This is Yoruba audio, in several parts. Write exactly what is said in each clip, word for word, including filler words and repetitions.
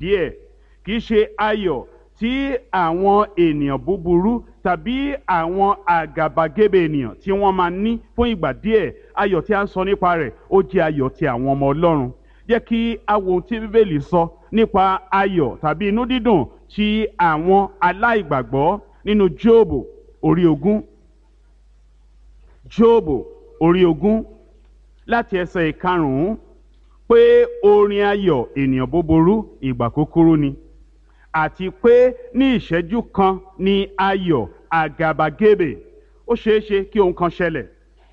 díẹ̀, kì í ṣe ayọ̀ tí àwọn ènìyàn búburú tàbí àwọn àgàbàgebè ènìyàn tí wọ́n máa ní fún ìgbà díẹ̀. Ayọ̀ tí a ń sọ nípa rẹ̀ ó jẹ́ ayọ̀ ti àwọn ọmọ Ọlọ́run. Jẹ́ kí a wo ohun tí Bíbélì sọ nípa ayọ̀ tàbí inú dídùn ti àwọn aláìgbàgbọ́ nínú Jóòbù orí ogún. Jóòbù orí ogún láti ẹsẹ̀ ìkarùn-ún pé orin ayọ̀ ènìyàn búburú ìgbà kúkúrú ni, àti pé ní ìṣẹ́jú kan ni ayọ̀ àgàbàgebè. Ó ṣeé ṣe kí ohun kan ṣẹlẹ̀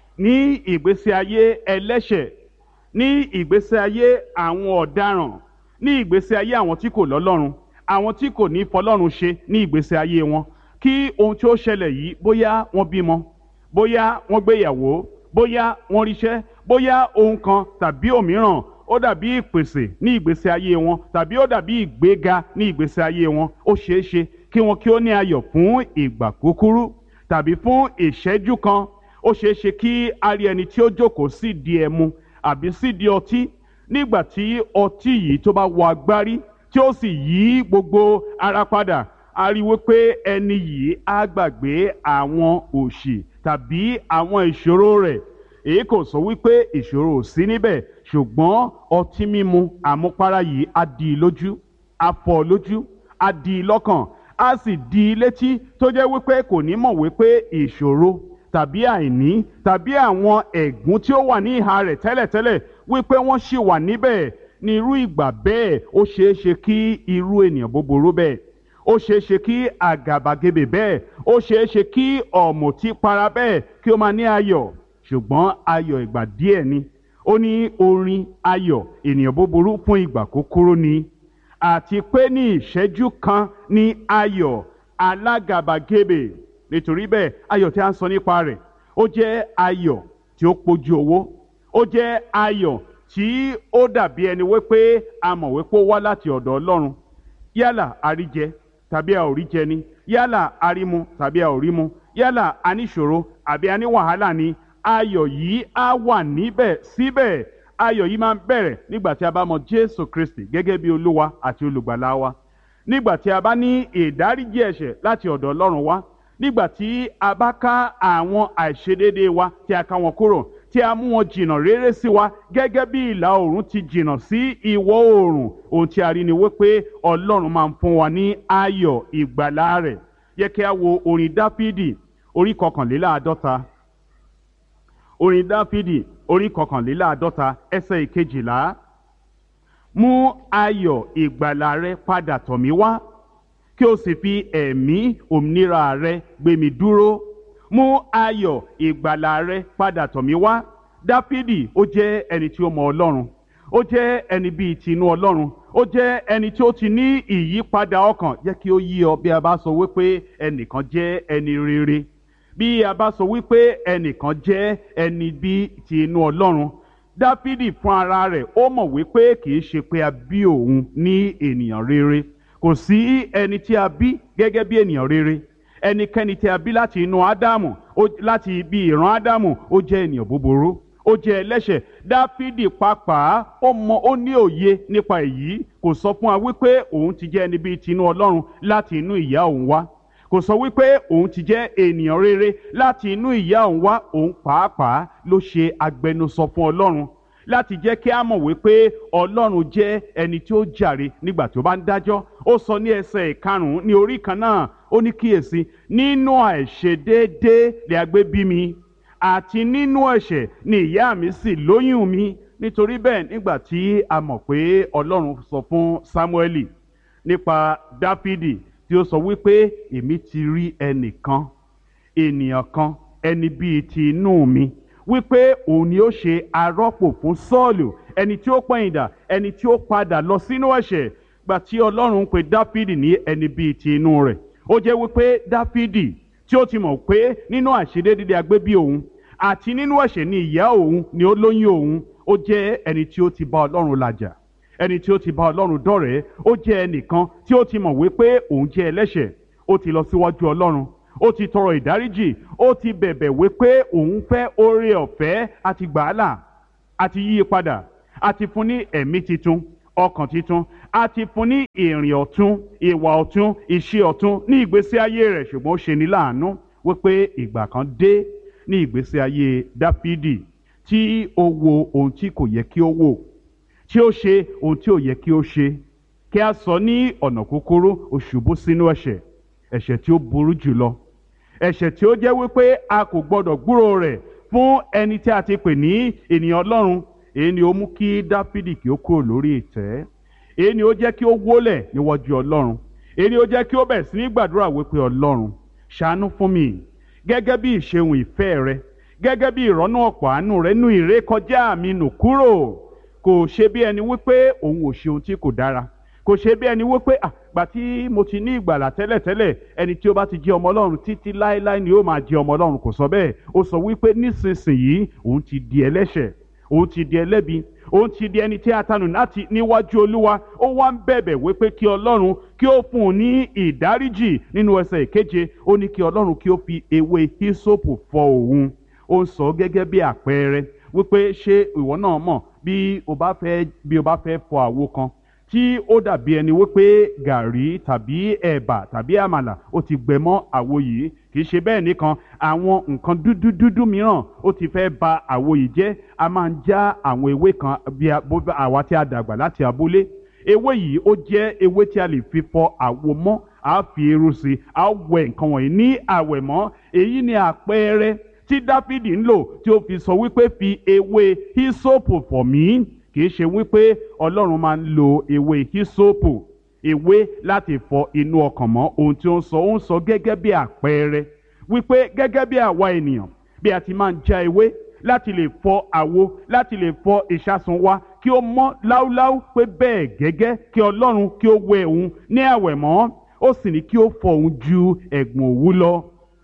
ní ìgbésí ayé ẹlẹ́ṣẹ̀, ní ìgbésí ayé àwọn ọ̀daràn, ní ìgbésí ayé àwọn tí kò lọ́lọ́run, àwọn tí kò ní fọlọ́run ṣe ní ìgbésí ayé wọn, kí ohun tí ó ṣẹlẹ̀ yìí bóyá wọ́n bímọ, bóyá wọ́n gbéyàwó, bóyá wọ́n ríṣẹ́, bóyá ohun kan tàbí òmíràn ó dàbí ìpèsè ní ìgbésí ayé wọn, tàbí ó dàbí ìgbéga ní ìgbésí ayé wọn. Ó ṣeé ṣe kí wọn kí ó ní ayọ̀ fún ìgbà kúkúrú tàbí fún ìṣẹ́jú kan. Ó ṣeé ṣe kí a rí ẹni tí ó jókòó sídìí ẹmu àbí sídìí ọtí, nígbà tí ọtí yìí tó bá wọ agbárí tí ó sì yí gbogbo ara padà, a rí wípé ẹni yìí á gbàgbé àwọn òṣì tàbí àwọn ìṣòro rẹ̀. Èyí kò sọ wípé ìṣòro ò sí níbẹ̀, ṣùgbọ́n ọtí mímu àmupara yìí á di lójú, á fọ́ lójú, á di lọ́kàn, á sì di létí tó jẹ́ wípé kò ní mọ̀ wípé ìṣòro tàbí àìní tàbí àwọn ẹ̀gún tí ó wà ní ìhà rẹ̀ tẹ́lẹ̀tẹ́lẹ̀ wípé wọ́n ṣì wà níbẹ̀. Ní irú ìgbà bẹ́ẹ̀, ó ṣeé ṣe kí irú ènìyàn búburú bẹ́ẹ̀, ó ṣeé ṣe kí àgàbàgebè bẹ́ẹ̀, ó ṣeé ṣe kí ọ̀mùtípara bẹ́ẹ̀ kí ó máa ní ayọ̀, ṣùgbọ́n ayọ̀ ìgbà díẹ̀ ni. Ó ní orin ayọ̀ ènìyàn búburú fún ìgbà kúkúrú ni, àti pé ní ìṣẹ́jú kan ni ayọ̀ alágàbàgebè. Nítorí bẹ́ẹ̀, ayọ̀ tí a ń sọ nípa rẹ̀ ó jẹ́ ayọ̀ tí ó pójú owó, ó jẹ́ ayọ̀ tí ó dàbí ẹni wípé a mọ̀ wípé ó wá láti ọ̀dọ̀ Ọlọ́run. Yálà a rí jẹ tàbí a ò rí jẹ ni, yálà a rí mu tàbí a ò rí mu, yálà a ní ìṣòro àbí a ní wàhálà ni, ayọ̀ yìí á wà níbẹ̀ síbẹ̀. Ayọ̀ yìí máa ń bẹ̀rẹ̀ nígbà tí a bá mọ Jésù Kristi gẹ́gẹ́ bí Olúwa àti olùgbàlà wa, nígbà tí a bá ní ìdáríjì ẹ̀ṣẹ̀ láti ọ̀dọ̀ Ọlọ́run wá, nígbà tí a bá ká àwọn àìṣedéédéé wa tí a ká wọn kúrò, tí a mú wọn jìnnà réré sí wa gẹ́gẹ́ bí ìlà oòrùn ti jìnnà sí ìwọ̀ oòrùn. Ohun tí a rí ni wípé Ọlọ́run máa ń fún wa ní ayọ̀ ìgbàlà rẹ̀. Yẹ kí a wo orin Dáfídì orí kọkànléláàádọ́ta. Orin Dáfídì orí kọkànléláàádọ́ta ẹsẹ̀ ìkejìlá. Mú ayọ̀ ìgbàlà rẹ padà tọ̀ mí wá, kí o sì fi ẹ̀mí òmìnira rẹ gbé mi dúró. Mú ayọ̀ ìgbàlà rẹ padà tọ̀ mí wá. Dáfídì ó jẹ́ ẹni tí ó mọ Ọlọ́run, ó jẹ́ ẹni bíi tinú Ọlọ́run, ó jẹ́ ẹni tí ó ti ní ìyípadà ọkàn. Jẹ́ kí ó yé ọ bí a bá sọ wípé ẹnìkan jẹ́ ẹni rere, bí a bá sọ wípé ẹnìkan jẹ́ ẹni bíi tinú Ọlọ́run. Dáfídì fún ara rẹ̀ ó mọ̀ wípé kì í ṣe pé a bí òun ní ènìyàn rere. Kò sí ẹni tí a bí gẹ́gẹ́ bí ènìyàn rere. Ẹnikẹ́ni tí a bí láti inú Ádámù, láti ibi ìran Ádámù, ó jẹ́ ènìyàn búburú, ó jẹ́ ẹlẹ́ṣẹ̀. Dáfídì pàápàá ó mọ, ó ní òye nípa èyí. Kò sọ fún wa wípé òun ti jẹ́ ẹni bíi tinú Ọlọ́run láti inú ìyá òun wá. Kò sọ wípé òun ti jẹ́ ènìyàn rere láti inú ìyá òun wá. Òun pàápàá ló ṣe agbẹnusọ fún Ọlọ́run láti jẹ́ kí a mọ̀ wípé Ọlọ́run jẹ́ ẹni tí ó jàre nígbà tí ó bá ń dájọ́. Ó sọ ní ẹsẹ̀ ìkarùn-ún ní orí kan náà, ó ní kíyèsí, nínú àìṣedéédé lè a gbé bí mi, àti nínú ẹ̀ṣẹ̀ ni ìyá mi sì lóyún mi. Nítorí bẹ́ẹ̀, nígbà tí a mọ̀ pé Ọlọ́run sọ fún Sámúẹ́lì nípa Dáfídì tí ó sọ wípé èmi ti rí ẹnìkan, ènìyàn kan, ẹni bíi ti inú mi, wípé òun ni ó ṣe arọ́pò fún Sọ́ọ̀lù, ẹni tí ó pẹ̀yìndà, ẹni tí ó padà lọ sínú ẹ̀ṣẹ̀. Gbà tí Ọlọ́run pe Dáfídì ní ẹni bíi ti inú rẹ̀, ó jẹ́ wípé Dáfídì tí ó ti mọ̀ pé nínú àìṣedéédé a gbé bí òun, àti nínú ẹ̀ṣẹ̀ ni ìyá òun ni ó lóyún òun. Ó jẹ́ ẹni tí ó ti bá Ọlọ́run làjà, ẹni tí ó ti bá Ọlọ́run dọ̀rẹ́. Ó jẹ́ ẹnìkan tí ó ti mọ̀ wípé òun jẹ́ ẹlẹ́ṣẹ̀. Ó ti lọ síwájú Ọlọ́run, ó ti tọrọ ìdáríjì, ó ti bẹ̀bẹ̀ wípé òun fẹ́ oore ọ̀fẹ́ àti gbàálà, àti yí padà, àti fún ní ẹ̀mí titun. ọkàn titun, a ti fún ní ìrìn ọ̀tun, ìwà ọ̀tun, ìṣe ọ̀tun ní ìgbésí ayé rẹ̀. Ṣùgbọ́n ó ṣe ní láàánú wípé ìgbà kan dé ní ìgbésí ayé Dáfídì tí ó wo ohun tí kò yẹ kí ó wò, tí ó ṣe ohun tí ò yẹ kí ó ṣe. Kí a sọ ní ọ̀nà kúkúrú, ó ṣubú sínú ẹ̀ṣẹ̀, ẹ̀ṣẹ̀ tí ó burú jùlọ, ẹ̀ṣẹ̀ tí ó jẹ́ wípé a kò gbọdọ̀ gbúrò rẹ̀ fún ẹni tí a ti pè ní ènìyàn Ọlọ́run. Èyí ni ó mú kí Dáfídì kí ó kúrò lórí ìtẹ́. Èyí ni ó jẹ́ kí ó wólẹ̀ níwájú Ọlọ́run. Èyí ni ó jẹ́ kí ó bẹ̀rẹ̀ sí ní gbàdúrà wípé Ọlọ́run, ṣàánú fún mi gẹ́gẹ́ bí ìṣeun ìfẹ́ rẹ, gẹ́gẹ́ bí ìrọ́nú ọ̀pọ̀ àánú rẹ, nú ìrékọjá mi nù kúrò. Kò ṣe bí ẹni wípé òun ò ṣe ohun tí kò dára. Kò ṣe bí ẹni wípé àgbà tí mo ti ní ìgbàlà tẹ́lẹ̀tẹ́lẹ̀, ẹni tí ó bá ti jẹ́ ọmọ Ọlọ́run títí láéláé ni ó máa jẹ́ ọmọ Ọlọ́run. Kò sọ bẹ́ẹ̀. Ó sọ wípé nísinsìnyí òun ti di ẹlẹ́ṣẹ̀, òun ti di ẹlẹ́bi, òun ti di ẹni tí a tanù láti níwájú Olúwa. Ó wá ń bẹ̀bẹ̀ wípé kí Ọlọ́run kí ó fún un ní ìdáríjì. Nínú ẹsẹ̀ ìkeje ó ní kí Ọlọ́run kí ó fi ewé hísópù fọ òun. Ó ń sọ gẹ́gẹ́ bí àpẹẹrẹ wípé ṣé ìwọ náà mọ̀ bí o bá fẹ́ bí o bá fẹ́ fọ àwo kan tí ó dàbí ẹni wípé gàrí tàbí ẹ̀bà tàbí àmàlà ó ti gbẹ mọ́ àwo yìí. Kì í ṣe bẹ́ẹ̀ nìkan, àwọn nǹkan dúdú dúdú mìíràn ó ti fẹ́ ba àwo yìí jẹ́. A máa ń já àwọn ewé kan bí àwa tí a dàgbà láti abúlé. Ewé yìí ó jẹ́ ewé tí a lè fi fọ àwo mọ́. A fi irú sí i, a wẹ nǹkan wọ̀nyí ní àwẹ̀mọ́. Èyí ni àpẹẹrẹ tí Dáfídì ń lò tí ó fi sọ wípé fi ewé hísópù fọ̀ mí. Kì í ṣe wípé Ọlọ́run máa ń lo ewé hísópù, ewé láti fọ inú ọkàn mọ́. Ohun tí ó ń sọ ó ń sọ gẹ́gẹ́ bí àpẹẹrẹ wípé gẹ́gẹ́ bí àwa ènìyàn bí a ti máa ń já ewé láti lè fọ àwo, láti lè fọ ìṣasùn wa kí ó mọ́ láúláú, pé bẹ́ẹ̀ gẹ́gẹ́ kí Ọlọ́run kí ó wẹ òun ní àwẹ̀mọ́. Ó sì ní kí ó fọ òun ju ẹ̀gbọ̀n òwú lọ.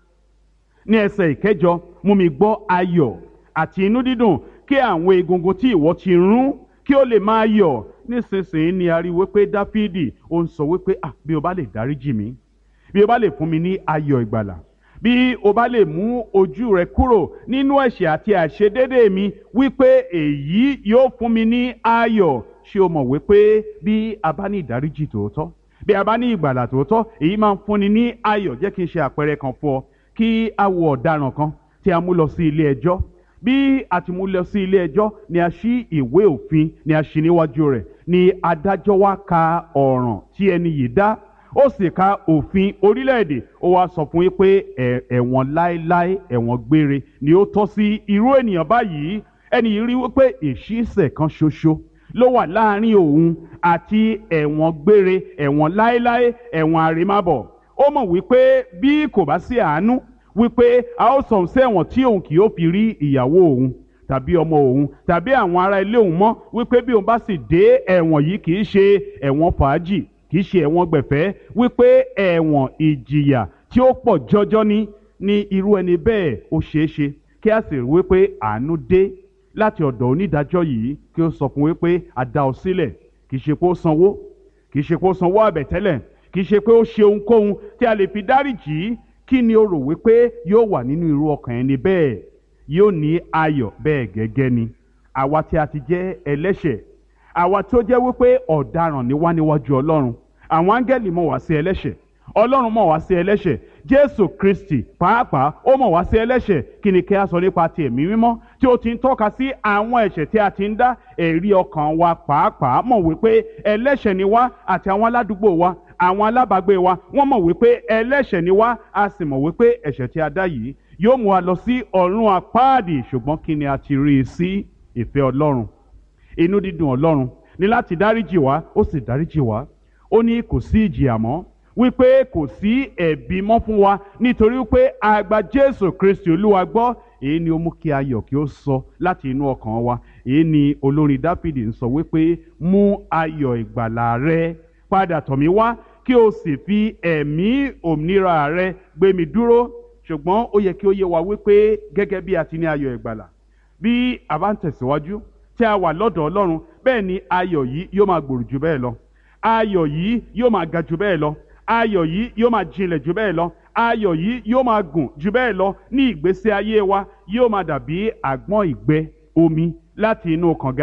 Ní ẹsẹ̀ ìkẹjọ, mú mi gbọ́ ayọ̀ àti inú dídùn kí àwọn egungun tí ìwọ ti rún kí ó lè máa yọ̀. Nísinsìnyí ni a rí wípé Dáfídì ó ń sọ wípé ah bí o bá lè dáríjì mí, bí o bá lè fún mi ní ayọ̀ ìgbàlà, bí o bá lè mú ojú rẹ kúrò nínú ẹ̀ṣẹ̀ àti àìṣedéédé mi, wípé èyí yóò fún mi ní ayọ̀. Ṣé o mọ̀ wípé bí a bá ní ìdáríjì tòótọ́, bí a bá ní ìgbàlà tòótọ́, èyí máa ń fúnni ní ayọ̀. Jẹ́ kí n ṣe àpẹẹrẹ kan fún ọ. Kí a wo ọ̀daràn kan tí a mú lọ sí ilé ẹjọ́. Bí a ti mú lọ sí ilé ẹjọ́ ni a ṣí ìwé òfin ni a ṣí níwájú rẹ̀, ni adájọ́ wá ka ọ̀ràn tí ẹni yìí dá. Ó sì ka òfin orílẹ̀-èdè. Ó wá sọ fún yín pé ẹ̀wọ̀n láéláé, ẹ̀wọ̀n gbére ni ó tọ́ sí irú ènìyàn báyìí. Ẹni yìí rí wípé ìṣísẹ̀ kan ṣoṣo ló wà láàrin òun àti ẹ̀wọ̀n gbére, ẹ̀wọ̀n láéláé, ẹ̀wọ̀n àrèmábọ̀. Ó mọ̀ wípé bí kò bá sí àánú, wípé a ó sọ̀hún sí ẹ̀wọ̀n tí òun kì yóò fi rí ìyàwó òun tàbí ọmọ òun tàbí àwọn ará ilé òun mọ́. Wípé bí òun bá sì dé ẹ̀wọ̀n yìí, kì í ṣe ẹ̀wọ̀n fàájì, kì í ṣe ẹ̀wọ̀n gbẹ̀fẹ́, wípé ẹ̀wọ̀n ìjìyà tí ó pọ̀ jọjọ ní ní irú ẹni bẹ́ẹ̀. Ó ṣeé ṣe kí a sì rí wípé àánú dé láti ọ̀dọ̀ onídàájọ́ yìí, kí ó sọ fún wípé a dá ọ sílẹ̀. Kì í ṣe pé ó sanwó, kì í ṣe pé ó sanwó àbẹ̀tẹ́lẹ̀, kì í ṣe pé ó ṣe ohunkóhun tí a lè fi dáríjì. Kí ni o rò wípé yóò wà nínú irú ọkàn ẹni bẹ́ẹ̀? Yóò ní ayọ̀. Bẹ́ẹ̀ gẹ́gẹ́ ni àwa tí a ti jẹ́ ẹlẹ́ṣẹ̀, àwa tí ó jẹ́ wípé ọ̀daràn ni wá níwájú Ọlọ́run. Àwọn áńgẹ́lì mọ̀ wá sí ẹlẹ́ṣẹ̀, Ọlọ́run mọ̀ wá sí ẹlẹ́ṣẹ̀, Jésù Kristi pàápàá ó mọ̀ wá sí ẹlẹ́ṣẹ̀. Kí ni kí a sọ nípa ti ẹ̀mí mímọ́ tí ó ti ń tọ́ka sí àwọn ẹ̀ṣẹ̀ tí a ti ń dá? Ẹ̀rí ọkàn wa pàápàá mọ̀ wípé ẹlẹ́ṣẹ̀ ni wá, àti àwọn aládùúgbò wa, àwọn alábàágbé wa, wọ́n mọ̀ wípé ẹlẹ́ṣẹ̀ ni wá. A sì mọ̀ wípé ẹ̀ṣẹ̀ tí a dá yìí yóò mú wa lọ sí ọ̀run àpáàdì. Ṣùgbọ́n kí ni a ti rí i sí? Ìfẹ́ Ọlọ́run, inú dídùn Ọlọ́run ní láti dáríjì wá. Ó sì dáríjì wá. Ó ní kò sí ìjìyà mọ́, wípé kò sí ẹ̀bi mọ́ fún wa, nítorí wípé a gba Jésù Kristi Olúwa gbọ́. Èyí ni ó mú kí ayọ̀ kí ó sọ láti inú ọkàn wa. Èyí ni olórin Dáfídì ń sọ wípé mú ayọ̀ ìgbàlà rẹ padà tọ̀ mí wá, kí o sì fi ẹ̀mí òmìnira rẹ gbé mi dúró. Ṣùgbọ́n ó yẹ kí ó yé wa wípé gẹ́gẹ́ bí a ti ní ayọ̀ ìgbàlà, bí a bá ń tẹ̀síwájú tí a wà lọ́dọ̀ Ọlọ́run, bẹ́ẹ̀ ni ayọ̀ yìí yóò máa gbòòrò jù bẹ́ẹ̀ lọ. Ayọ̀ yìí yóò máa ga jù bẹ́ẹ̀ lọ. Ayọ̀ yìí yóò máa jinlẹ̀ jù bẹ́ẹ̀ lọ. Ayọ̀ yìí yóò máa gùn jù bẹ́ẹ̀ lọ. Ní ìgbésí ayé wa yóò máa dàbí àgbọ̀n ìgbẹ́ omi láti inú kànga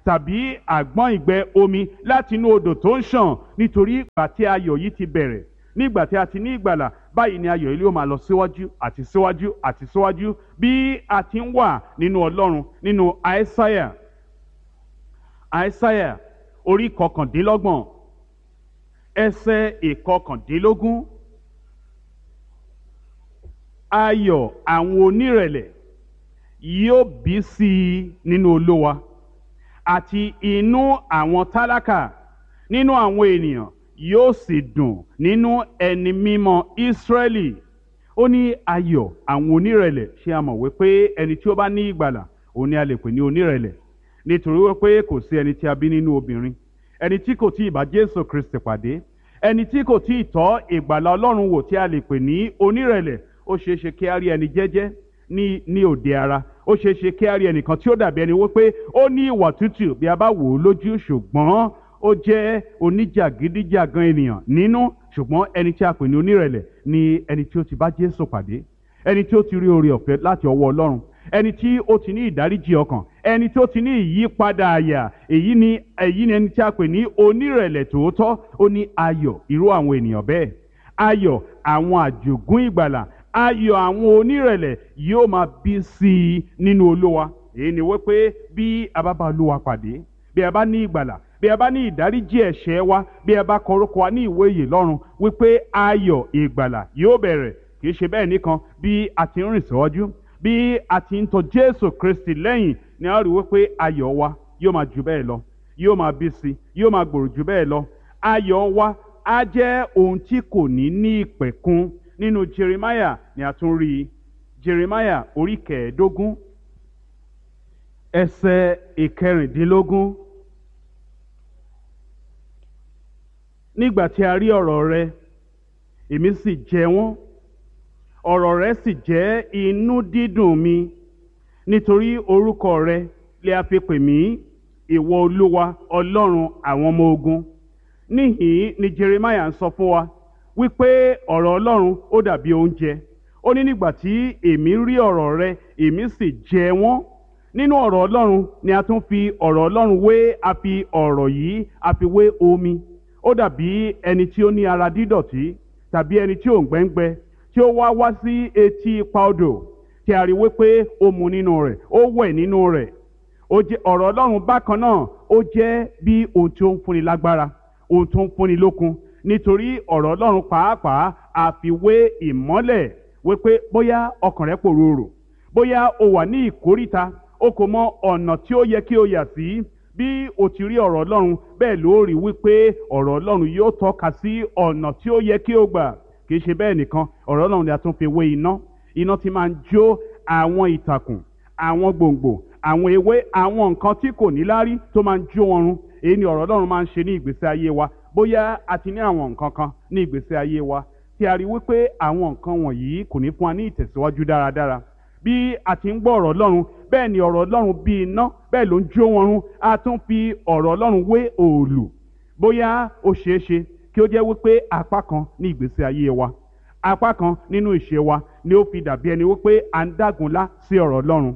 tàbí àgbọn ìgbẹ́ omi láti inú odò tó ń ṣàn, nítorí ìgbà tí ayọ̀ yìí ti bẹ̀rẹ̀, nígbà tí a ti ní ìgbàlà, báyìí ni ayọ̀ yìí yóò máa lọ síwájú àti síwájú àti síwájú bí a ti ń wà nínú Ọlọ́run. Nínú Aísáyà Aísáyà orí kọkàndínlọ́gbọ̀n ẹsẹ̀ ìkọkàndínlógún, ayọ̀ àwọn onírẹ̀lẹ̀ yóò bí sí i nínú Olúwa, àti inú àwọn tálákà nínú àwọn ènìyàn yóò sì dùn nínú ẹni mímọ́ Ísírẹ́lì. Ó ní ayọ̀ àwọn onírẹ̀lẹ̀. Ṣé a mọ̀ wípé ẹni tí ó bá ní ìgbàlà òun ni a lè pè ní onírẹ̀lẹ̀? Nítorí wípé kò sí ẹni tí a bí nínú obìnrin, ẹni tí kò tí ì bá Jésù Kristi pàdé, ẹni tí kò tí ì tọ́ ìgbàlà Ọlọ́run wò tí a lè pè ní onírẹ̀lẹ̀. Ó ṣeé ṣe kí a rí ẹni jẹ́jẹ́ ní ní òde ara, ó ṣeé ṣe kí a rí ẹnìkan tí ó dàbí ẹni wípé ó ní ìwà tútù bí a bá wò ó lójú, ṣùgbọ́n ó jẹ́ oníjàgídíjàgan ènìyàn nínú. Ṣùgbọ́n ẹni tí a pè ní onírẹ̀lẹ̀ ni ẹni tí ó ti bá Jésù pàdé, ẹni tí ó ti rí oore ọ̀fẹ́ láti ọwọ́ Ọlọ́run, ẹni tí ó ti ní ìdáríjì ọkàn, ẹni tí ó ti ní ìyípadà àyà. Èyí ni èyí ni ẹni tí a pè ní onírẹ̀lẹ̀ tòótọ́. Ó ní ayọ̀ irú àwọn ènìyàn bẹ́ẹ̀, ayọ̀ àwọn àjogún ìgbàlà, ayọ̀ àwọn onírẹ̀lẹ̀ yóò máa bí sí i nínú Olúwa. Èyí ni wípé bí a bá bá Olúwa pàdé, bí a bá ní ìgbàlà, bí a bá ní ìdáríjì ẹ̀ṣẹ̀ wa, bí a bá kọ orúkọ wa ní ìwé ìyè lọ́run, wípé ayọ̀ ìgbàlà yóò bẹ̀rẹ̀. Kì í ṣe bẹ́ẹ̀ nìkan, bí a ti ń rìn síwájú, bí a ti ń tọ̀ Jésù Kristi lẹ́yìn, ni a rí wípé ayọ̀ wa yóò máa jù bẹ́ẹ̀ lọ, yóò máa bí sí, yóò máa gbòòrò jù bẹ́ẹ̀ lọ. Ayọ̀ wa á jẹ́ ohun tí kò ní ní ìpẹ̀kun. Nínú Jeremiah ni a tún rí i. Jeremiah orí kẹẹ̀ẹ́dógún ẹsẹ̀ ìkẹrìndínlógún. Nígbà tí a rí ọ̀rọ̀ rẹ, èmi sì jẹ wọ́n, ọ̀rọ̀ rẹ sì jẹ́ inú dídùn mi. Nítorí orúkọ rẹ lè a fi pè mí, ìwọ Olúwa Ọlọ́run àwọn ọmọ ogun. Níhìn ni Jeremiah ń sọ fún wa wípé ọ̀rọ̀ Ọlọ́run ó dàbí oúnjẹ. Ó ní nígbà tí èmi rí ọ̀rọ̀ rẹ, èmi sì jẹ wọ́n. Nínú ọ̀rọ̀ Ọlọ́run ni a tún fi ọ̀rọ̀ Ọlọ́run wé, a fi ọ̀rọ̀ yìí a fi wé omi. Ó dàbí ẹni tí ó ní ara dídọ̀tí, tàbí ẹni tí ó ń gbẹ́ngbẹ́, tí ó wá wá sí etí ipa odò, tí a rí wípé ó mu nínú rẹ̀, ó wẹ̀ nínú rẹ̀. Ó jẹ́ ọ̀rọ̀ Ọlọ́run bákan náà, ó jẹ́ bí ohun tí ó ń fúnni lágbára, ohun tó ń fúnni lókun. Nítorí ọ̀rọ̀ Ọlọ́run pàápàá a fi wé ìmọ́lẹ̀, wípé bóyá ọkàn rẹ pòrúurù, bóyá o wà ní ìkóríta, o kò mọ ọ̀nà tí ó yẹ kí o yà sí. Bí o ti rí ọ̀rọ̀ Ọlọ́run, bẹ́ẹ̀ ló rí wípé ọ̀rọ̀ Ọlọ́run yóò tọ́ka sí ọ̀nà tí ó yẹ kí o gbà. Kì í ṣe bẹ́ẹ̀ nìkan, ọ̀rọ̀ Ọlọ́run ni a tún fi wé iná. Iná tí máa ń jó àwọn ìtàkùn, àwọn gbòǹgbò, àwọn ewé, àwọn nǹkan tí kò ní lárí tó máa ń jó wọn run. Èyí ni ọ̀rọ̀ Ọlọ́run máa ń ṣe ní ìgbésí ayé wa. Bóyá a ti ní àwọn nǹkan kan ní ìgbésí ayé wa tí a rí wípé àwọn nǹkan wọ̀nyí kò ní fún wa ní ìtẹ̀síwájú dáradára. Bí a ti ń gbọ́ ọ̀rọ̀ Ọlọ́run, bẹ́ẹ̀ ni ọ̀rọ̀ Ọlọ́run bí iná, bẹ́ẹ̀ ló ń jó wọn run. A tún fi ọ̀rọ̀ Ọlọ́run wé òòlù. Bóyá ó ṣeé ṣe kí ó jẹ́ wípé apá kan ní ìgbésí ayé wa, apá kan nínú ìṣe wa ni ó fi dàbí ẹni wípé à ń dágunlá sí ọ̀rọ̀ Ọlọ́run.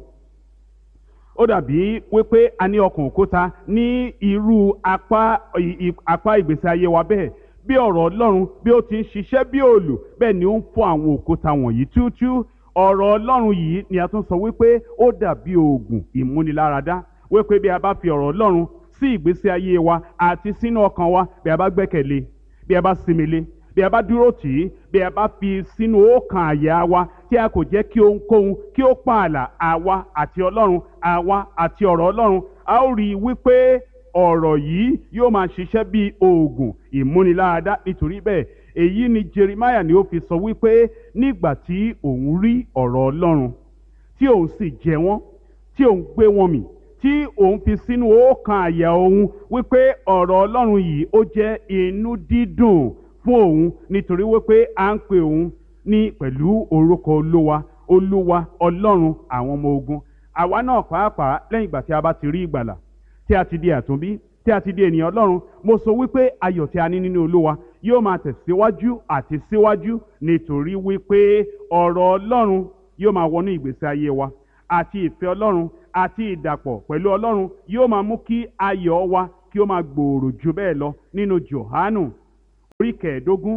Ó dàbí wípé a ní ọkàn òkúta ní irú apá apá ìgbésí ayé wa bẹ́ẹ̀. Bí ọ̀rọ̀ Ọlọ́run bí ó ti ń ṣiṣẹ́ bí òòlù, bẹ́ẹ̀ ni ó ń fọ́ àwọn òkúta wọ̀nyí túútúú. Ọ̀rọ̀ Ọlọ́run yìí ni a tún sọ wípé ó dàbí oògùn ìmúniláradá, wípé bí a bá fi ọ̀rọ̀ Ọlọ́run sí ìgbésí ayé wa àti sínú ọkàn wa, bí a bá gbẹ́kẹ̀lé, bí a bá sinmi lé, bí a bá dúró tì í, bí a bá fi sínú ọkàn àyà wa, tí a kò jẹ́ kí ohunkóhun kí ó pààlà àwa àti Ọlọ́run, àwa àti ọ̀rọ̀ Ọlọ́run, a ó rí i wípé ọ̀rọ̀ yìí yóò máa ṣiṣẹ́ bí oògùn ìmúniláradá. Nítorí bẹ́ẹ̀, èyí ni Jeremiah ni ó fi sọ wípé nígbà tí òun rí ọ̀rọ̀ Ọlọ́run, tí òun sì jẹ wọ́n, tí òun gbé wọn mì, tí òun fi sínú ọkàn àyà òun, wípé ọ̀rọ̀ Ọlọ́run yìí ó jẹ́ inú dídùn fún òun. Nítorí wípé à ń pè òun ní pẹ̀lú orúkọ Olúwa, Olúwa Ọlọ́run àwọn ọmọ ogun. Àwa náà pàápàá lẹ́yìn ìgbà tí a bá ti rí ìgbàlà, tí a ti di àtúnbí, tí a ti di ènìyàn Ọlọ́run, mo sọ wípé ayọ̀ tí a ní nínú Olúwa yóò máa tẹ̀síwájú àti síwájú. Nítorí wípé ọ̀rọ̀ Ọlọ́run yóò máa wọnú ìgbésí ayé wa, àti ìfẹ́ Ọlọ́run àti ìdàpọ̀ pẹ̀lú Ọlọ́run yóò máa mú kí ayọ̀ wa kí ó máa gbòòrò jù bẹ́ẹ̀ lọ. Nínú Jòhánù orí kẹẹ̀ẹ́dógún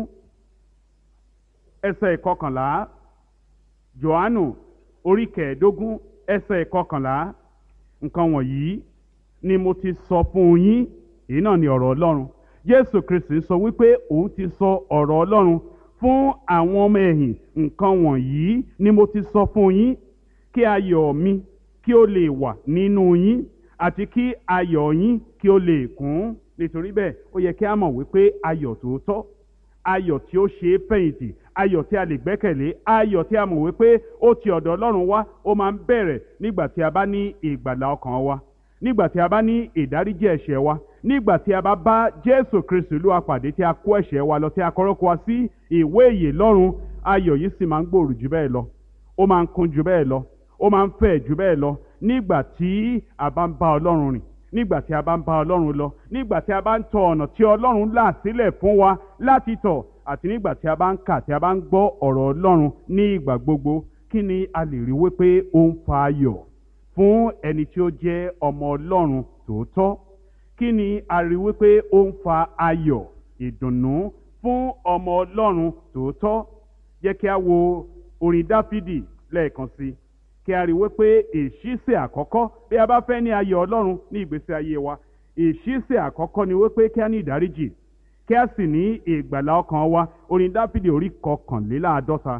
ẹsẹ̀ ìkọkànlá, Jòhánù orí kẹẹ̀ẹ́dógún ẹsẹ̀ ìkọkànlá, nǹkan wọ̀nyí ni mo ti sọ fún yín. Èyí náà ni ọ̀rọ̀ Ọlọ́run. Jésù Kristi sọ wípé òun ti sọ ọ̀rọ̀ Ọlọ́run fún àwọn ọmọ ẹ̀yìn. Nǹkan wọ̀nyí ni mo ti sọ fún yín kí ayọ̀ mi kí ó lè wà nínú yín àti kí ayọ̀ yín kí ó lè kún. Nítorí bẹ́ẹ̀ ó yẹ kí a mọ̀ wípé ayọ̀ tòótọ́, ayọ̀ tí ó ṣe é fẹ̀yìntì, ayọ̀ tí a lè gbẹ́kẹ̀lé, ayọ̀ tí a mọ̀ wípé ó ti ọ̀dọ̀ Ọlọ́run wá, ó máa ń bẹ̀rẹ̀ nígbà tí a bá ní ìgbàlà ọkàn wa, nígbà tí a bá ní ìdáríjì ẹ̀ṣẹ̀ wa, nígbà tí a bá bá Jésù Kristi Olúwa pàdé, tí a kó ẹ̀ṣẹ̀ wa lọ, tí a kọ orúkọ wa sí ìwé ìyè lọ́run. Ayọ̀ yìí sì máa ń gbòòrò jù bẹ́ẹ̀ lọ, ó máa ń kún jù bẹ́ẹ̀ lọ, ó máa ń fẹ̀ jù bẹ́ẹ̀ lọ nígbà tí a bá ń bá Ọlọ́run rìn, nígbà tí a bá ń bá Ọlọ́run lọ, nígbà tí a bá ń tọ ọ̀nà tí Ọlọ́run là sílẹ̀ fún wa láti tọ̀, àti nígbà tí a bá ń kà, tí a bá ń gbọ́ ọ̀rọ̀ Ọlọ́run ní ìgbà gbogbo. Kí ni a lè rí wípé ó ń fa ayọ̀ fún ẹni tí ó jẹ́ ọmọ Ọlọ́run tòótọ́? Kí ni a rí wípé ó ń fa ayọ̀, ìdùnnú fún ọmọ Ọlọ́run tòótọ́? Jẹ́ kí a wo orin Dáfídì lẹ́ẹ̀kan sí, kí a rí wípé ìṣísẹ̀ àkọ́kọ́ bí a bá fẹ́ ní ayọ̀ Ọlọ́run ní ìgbésí ayé wa, ìṣísẹ̀ àkọ́kọ́ ni wípé kí a ní ìdáríjì, kí a sì ní ìgbàlà ọkàn wa. Orin Dáfídì orí kọkànléláàádọ́ta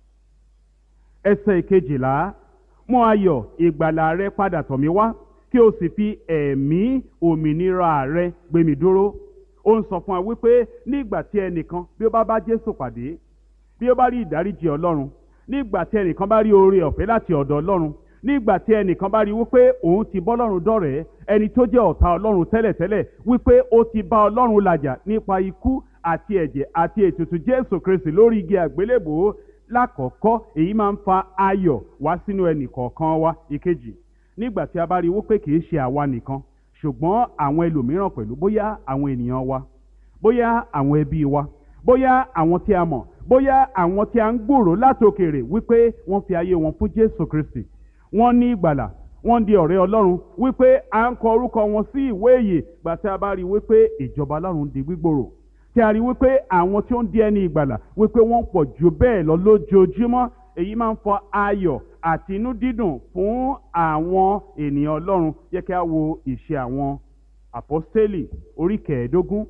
ẹsẹ̀ ìkejìlá, mú ayọ̀ ìgbàlà rẹ padà tọ̀ mí wá, kí o sì fi ẹ̀mí òmìnira rẹ gbé mi dúró. Ó ń sọ fún wa wípé nígbà tí ẹnìkan bí ó bá bá Jésù pàdé, bí ó bá rí ìdáríjì Ọlọ́run, nígbà tí ẹnìkan bá rí oore ọ̀fẹ́ láti ọ̀dọ̀ Ọlọ́run, nígbà tí ẹnìkan bá rí wípé òun ti bọ́ Ọlọ́run dọ̀rẹ́, ẹni tó jẹ́ ọ̀tá Ọlọ́run tẹ́lẹ̀tẹ́lẹ̀, wípé ó ti bá Ọlọ́run làjà nípa ikú àti ẹ̀jẹ̀ àti ètùtù Jésù Kristi lórí igi àgbélébùú. Lákọ̀ọ́kọ́ èyí máa ń fa ayọ̀ wá sínú ẹnì kọ̀ọ̀kan wa. Ìkejì, nígbà tí a bá rí wípé kì í ṣe àwa nìkan ṣùgbọ́n àwọn ẹlòmíràn pẹ̀lú, bóyá àwọn ènìyàn wa, bóyá àwọn ẹbí wa, bóyá àwọn tí a mọ̀, bóyá àwọn tí a ń gbòòrò látòkèrè, wípé wọ́n fi ayé wọn fún Jésù Kristi, wọ́n ní ìgbàlà, wọ́n di ọ̀rẹ́ Ọlọ́run, wípé à ń kọ orúkọ wọn sí ìwé ìyè. Gbà tí a bá rí wípé ìjọba Ọlọ́run di gbígbòòrò, tí a rí wípé àwọn tí ó ń di ẹni ìgbàlà wípé wọ́n pọ̀ jù bẹ́ẹ̀ lọ lójoojúmọ́, èyí máa ń fa ayọ̀ àti inú dídùn fún àwọn ènìyàn Ọlọ́run. Jẹ́ kí a wo ìṣe àwọn àpọ́stélì orí kẹẹ̀ẹ́dógún,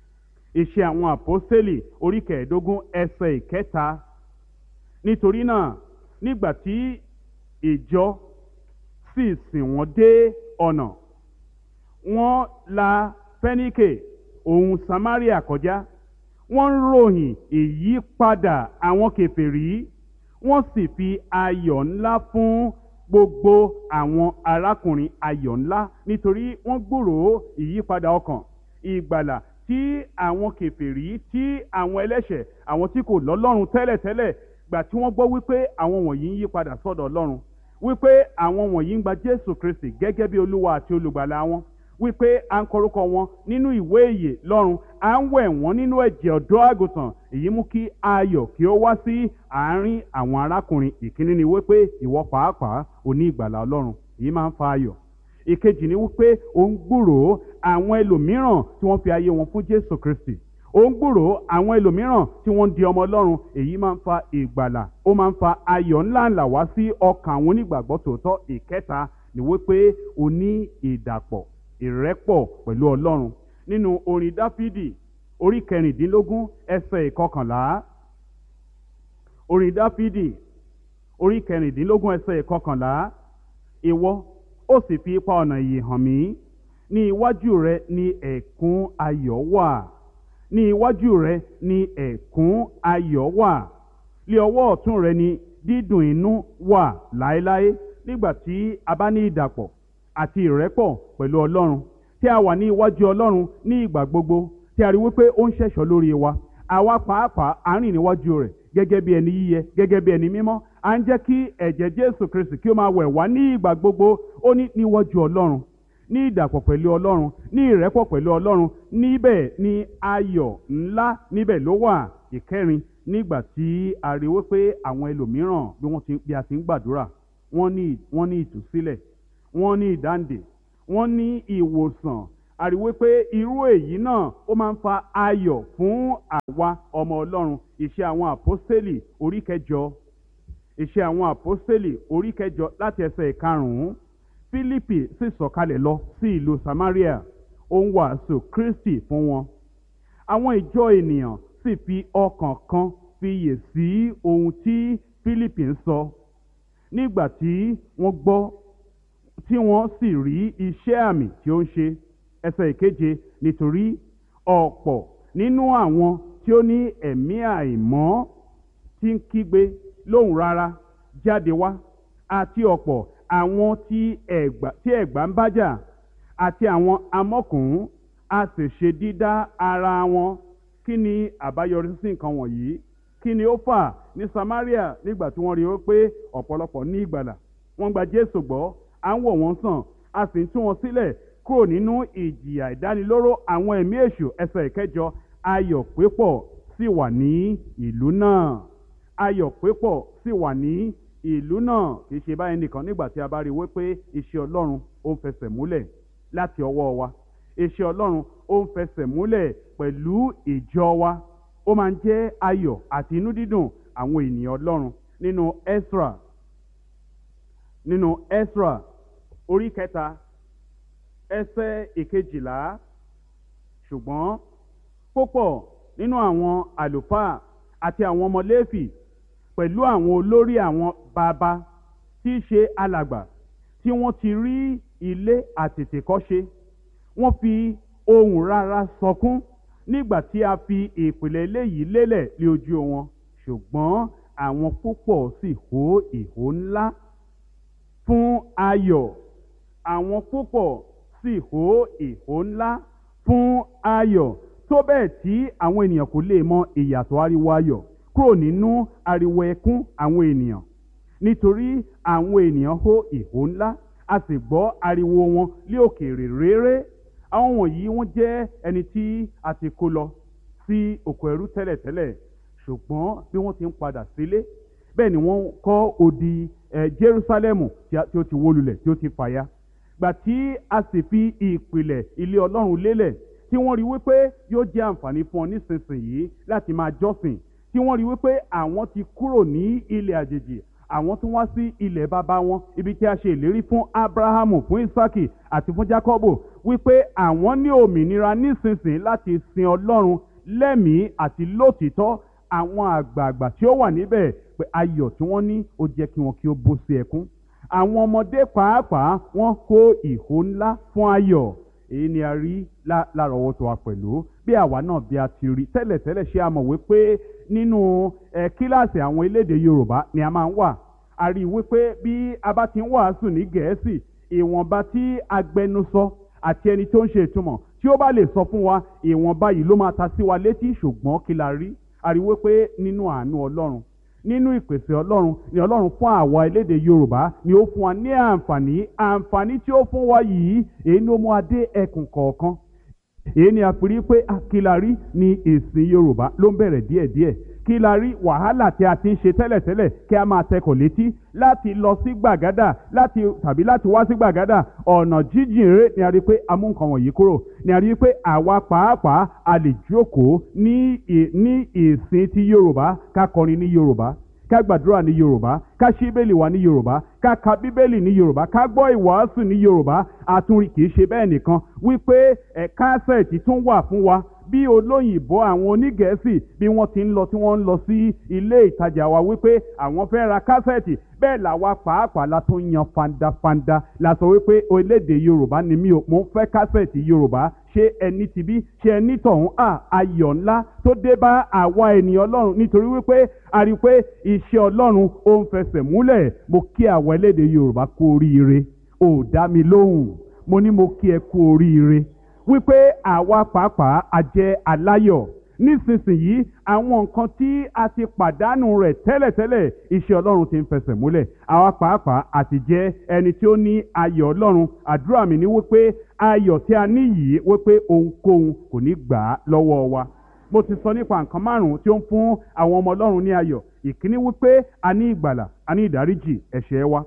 ìṣe àwọn àpọ́stélì orí kẹẹ̀ẹ́dógún ẹsẹ̀ ìkẹta. Nítorí náà nígbà tí ìjọ sì sìn wọ́n dé ọ̀nà, wọ́n la Fẹ́níkè òun Samaria kọjá, wọ́n ń ròyìn ìyípadà àwọn kèfèrí, wọ́n sì fi ayọ̀ ńlá fún gbogbo àwọn arákùnrin. Ayọ̀ ńlá nítorí wọ́n gbúròó ìyípadà ọkàn, ìgbàlà tí àwọn kèfèrí, tí àwọn ẹlẹ́ṣẹ̀, àwọn tí kò lọ́lọ́run tẹ́lẹ̀tẹ́lẹ̀, gbà tí wọ́n gbọ́ wípé àwọn wọ̀nyí ń yípadà sọ́dọ̀ Ọlọ́run, wípé àwọn wọ̀nyí ń gba Jésù Kristi gẹ́gẹ́ bí Olúwa àti olùgbàlà wọn, wípé à ń kọrúkọ wọn nínú ìwé ìyè lọ́run, à ń wẹ̀ wọ́n nínú ẹ̀jẹ̀ ọ̀dọ́ àgùntàn. Èyí mú kí ayọ̀ kí ó wá sí àárín àwọn arákùnrin. Ìkíní ni wípé ìwọ pàápàá ò ní ìgbàlà Ọlọ́run, èyí máa ń fa ayọ̀. Ìkejì ni wípé ó ń gbúròó àwọn ẹlòmíràn tí wọ́n fi ayé wọn fún Jésù Kristi, ó ń gbúròó àwọn ẹlòmíràn tí wọ́n ń di ọmọ Ọlọ́run. Èyí máa ń fa ìgbàlà, ó máa ń fa ayọ̀ ńláńlá wá sí ọkàn àwọn onígbàgbọ́ tòótọ́. Ìkẹta ni wípé ó ní ìdàpọ̀, ìrẹ́pọ̀ pẹ̀lú Ọlọ́run. Nínú orin Dáfídì orí kẹrìndínlógún ẹsẹ̀ ìkọkànlá, orin Dáfídì orí kẹrìndínlógún ẹsẹ̀ ìkọkànlá, ìwọ ó sì fi ipa ọ̀nà ìyè hàn mí, ní iwájú rẹ ni ẹ̀kún ayọ̀ wà, ní iwájú rẹ ni ẹ̀kún ayọ̀ wà, lé ọwọ́ ọ̀tún rẹ ni dídùn inú wà láéláé. Nígbà tí a bá ní ìdàpọ̀ àti ìrẹ́pọ̀ pẹ̀lú Ọlọ́run, tí a wà ní iwájú Ọlọ́run ní ìgbà gbogbo, tí a rí wípé ó ń ṣẹ̀ṣọ́ lórí wa, àwa pàápàá à ń rìn níwájú rẹ̀ gẹ́gẹ́ bí ẹni yíyẹ, gẹ́gẹ́ bí ẹni mímọ́. À ń jẹ́ kí ẹ̀jẹ̀ Jésù Kristi kí ó máa wẹ̀ wá ní ìgbà gbogbo. Ó ní níwájú Ọlọ́run, ní ìdàpọ̀ pẹ̀lú Ọlọ́run, ní ìrẹ́pọ̀ pẹ̀lú Ọlọ́run, níbẹ̀ ni ayọ̀ ńlá níbẹ̀ ló wà. Ìkẹrin, nígbà tí a rí wípé àwọn ẹlòmíràn bí wọ́n ti bí a ti ń gbàdúrà, wọ́n ní wọ́n ní ìtúsílẹ̀, wọ́n ní ìdáǹdè, wọ́n ní ìwòsàn. A rí wípé irú èyí náà ó máa ń fa ayọ̀ fún àwa ọmọ Ọlọ́run. Iṣẹ́ àwọn àpọ́stélì orí kẹjọ Iṣẹ́ àwọn àpọ́stélì orí kẹjọ láti ẹsẹ̀ ìkarùn-ún. Fílípì sì sọ̀kalẹ̀ lọ sí ìlú Samaria, ó ń wàásù Kristi fún wọn. Àwọn ìjọ ènìyàn sì fi ọkàn kan fiyè sí ohun tí Fílípì ń sọ. Nígbà tí wọ́n gbọ́ tí wọ́n sì rí iṣẹ́ àmì tí ó ń ṣe. Ẹsẹ̀ ìkeje, nítorí ọ̀pọ̀ nínú àwọn tí ó ní ẹ̀mí àìmọ́ tí ń kígbe lóhùn rárá jáde wá, àti ọ̀pọ̀ àwọn tí ẹ̀gbà tí ẹ̀gbà ń bájà, àti àwọn amọ́kùnrin, a sì ṣe dídá ara wọn. Kí ni àbáyọrí sí nǹkan wọ̀nyí? Kí ni ó fà ní Samaria nígbà tí wọ́n rí i pé ọ̀pọ̀lọpọ̀ ní ìgbàlà, wọ́n gba Jésù gbọ́, à ń wò wọ́n sàn, a sì ń tú wọn sílẹ̀ kúrò nínú ìjìyà ìdánilóró àwọn ẹ̀mí èṣù. Ẹsẹ̀ ìkẹjọ, ayọ̀ pípọ̀ sì wà ní ìlú náà. Ayọ̀ pípọ̀ sì wà ní ìlú náà. Kì í ṣe báyìí nìkan. Nígbà tí a bá rí i wípé iṣẹ́ Ọlọ́run ó ń fẹsẹ̀ múlẹ̀ láti ọwọ́ wa, iṣẹ́ Ọlọ́run ó ń fẹsẹ̀ múlẹ̀ pẹ̀lú ìjọ wa, ó máa ń jẹ́ ayọ̀ àti inú dídùn àwọn ènìyàn Ọlọ́run. Nínú Ẹ́sírà nínú Ẹ́sírà orí kẹta ẹsẹ̀ ìkejìlá, ṣùgbọ́n púpọ̀ nínú àwọn àlùfáà àti àwọn ọmọ Léfì pẹ̀lú àwọn olórí àwọn bàbá tí í ṣe alàgbà tí wọ́n ti rí ilé àtètèkọ́ṣe, wọ́n fi ohùn rárá sọkún nígbà tí a fi ìpìlẹ̀ ilé yìí lélẹ̀ lé ojú wọn. Ṣùgbọ́n àwọn púpọ̀ sì hó ìhó ńlá fún ayọ̀. Àwọn púpọ̀ sì hó ìhó ńlá fún ayọ̀, tó bẹ́ẹ̀ tí àwọn ènìyàn kò lè mọ ìyàtọ̀ ariwo ayọ̀ kúrò nínú ariwo ẹkún àwọn ènìyàn. Nítorí àwọn ènìyàn hó ìhó ńlá, a sì gbọ́ ariwo wọn lé òkèèrè réré. Àwọn wọ̀nyí wọ́n jẹ́ ẹni tí a ti kó lọ sí oko ẹrú tẹ́lẹ̀tẹ́lẹ̀, ṣùgbọ́n bí wọ́n ti ń padà sílé, bẹ́ẹ̀ ni wọ́n kọ́ odi eh, Jerúsálẹ́mù tí ó ti wó lulẹ̀, tí ó ti fàya. Gbà tí a sì fi ìpìlẹ̀ ilé Ọlọ́run lélẹ̀, tí wọ́n rí wípé yóò jẹ́ àǹfààní fún ọ nísinsìnyí láti máa jọ́sìn, tí wọ́n rí wípé àwọn ti kúrò ní ilẹ̀ àjèjì, àwọn tún wá sí ilẹ̀ bàbá wọn, ibi tí a ṣe ìlérí fún Ábúráhámù, fún Ísákì àti fún Jákọ́bù, wípé àwọn ní òmìnira nísinsìnyí láti sin Ọlọ́run lẹ́mìí àti lótìítọ́. Àwọn àgbààgbà tí ó wà níbẹ̀, pé ayọ̀ tí wọ́n ní ó jẹ́ kí wọn kí ó bó sí ẹkún. Àwọn ọmọdé pàápàá wọ́n kó ìhó ńlá fún ayọ̀. Èyí ni a rí lárọ̀ọ́wọ́tó wa pẹ̀lú. Bí àwa náà bí a ti rí tẹ́lẹ̀tẹ́lẹ̀, ṣé a mọ̀ wípé nínú ẹ kíláàsì àwọn elédè Yorùbá ni a máa ń wà. A rí wípé bí a bá ti ń wàásù ní Gẹ̀ẹ́sì, ìwọ̀nba tí agbẹnusọ àti ẹni tó ń ṣe ìtumọ̀ tí ó bá lè sọ fún wa, ìwọ̀nba yìí ló máa ta sí wa létí. Ṣùgbọ́n kí la rí? A rí wípé nínú àánú Ọlọ́run, nínú ìpèsè Ọlọ́run, ni Ọlọ́run fún àwa elédè Yorùbá ni ó fún wa ní àǹfààní àǹfààní tí ó fún wa yìí. Èyí ló mú adé ẹkùn kọ̀ọ̀kan. Èyí ni a fi rí pé kí la rí ni ìsìn Yorùbá ló ń bẹ̀rẹ̀ díẹ̀díẹ̀. Kí la rí? Wàhálà tí a ti ń ṣe tẹ́lẹ̀tẹ́lẹ̀ kí a máa tẹkọ̀ létí láti lọ sí Gbàgádà láti tàbí láti wá sí Gbàgádà, ọ̀nà jíjìn rere, ni a rí pé a mú nǹkan wọ̀nyí kúrò. Ni a rí pé àwa pàápàá a lè jókòó ní ní ìsìn ti Yorùbá, ká kọrin ní Yorùbá, ká gbàdúrà ní Yorùbá, ká ṣí Bíbélì wa ní Yorùbá, ká ka Bíbélì ní Yorùbá, ká gbọ́ ìwàásù ní Yorùbá. Àtúnrí kì í ṣe bẹ́ẹ̀ nìkan, wípé ẹ̀ kásẹ̀tì tún wà fún wa. Bí olóyìnbó àwọn onígẹ̀ẹ́sì bí wọ́n ti ń lọ tí wọ́n ń lọ sí ilé ìtajà wa wípé àwọn fẹ́ ra kásẹ̀tì, bẹ́ẹ̀ làwa pàápàá la tún yan fandafanda la sọ wípé orílẹ̀-èdè Yorùbá ni mí o, mo ń fẹ́ kásẹ̀tì Yorùbá. Ṣé ẹni ti bí? Ṣé ẹni tọ̀hún? À ayọ̀ ńlá tó dé bá àwa ènìyàn Ọlọ́run, nítorí wípé a rí i pé iṣẹ́ Ọlọ́run ó ń fẹsẹ̀ múlẹ̀. Mo kí àwa elédè Yorùbá kú oríire. Ò dá mi lóhùn. Mo ní mo kí ẹ kú oríire wípé àwa pàápàá a jẹ́ aláyọ̀. Nísinsìnyí àwọn nǹkan tí a ti pàdánù rẹ̀ tẹ́lẹ̀tẹ́lẹ̀, iṣẹ́ Ọlọ́run ti ń fẹsẹ̀ múlẹ̀. Àwa pàápàá àti jẹ́ ẹni tí ó ní ayọ̀ Ọlọ́run. Àdúrà mi ni wípé ayọ̀ tí a ní yìí, wípé ohunkóhun kò ní gbà á lọ́wọ́ wa. Mo ti sọ nípa nǹkan márùn-ún tí ó ń fún àwọn ọmọ Ọlọ́run ní ayọ̀. Ìkíní wípé a ní ìgbàlà, a ní ìdáríjì ẹ̀ṣẹ̀ wa.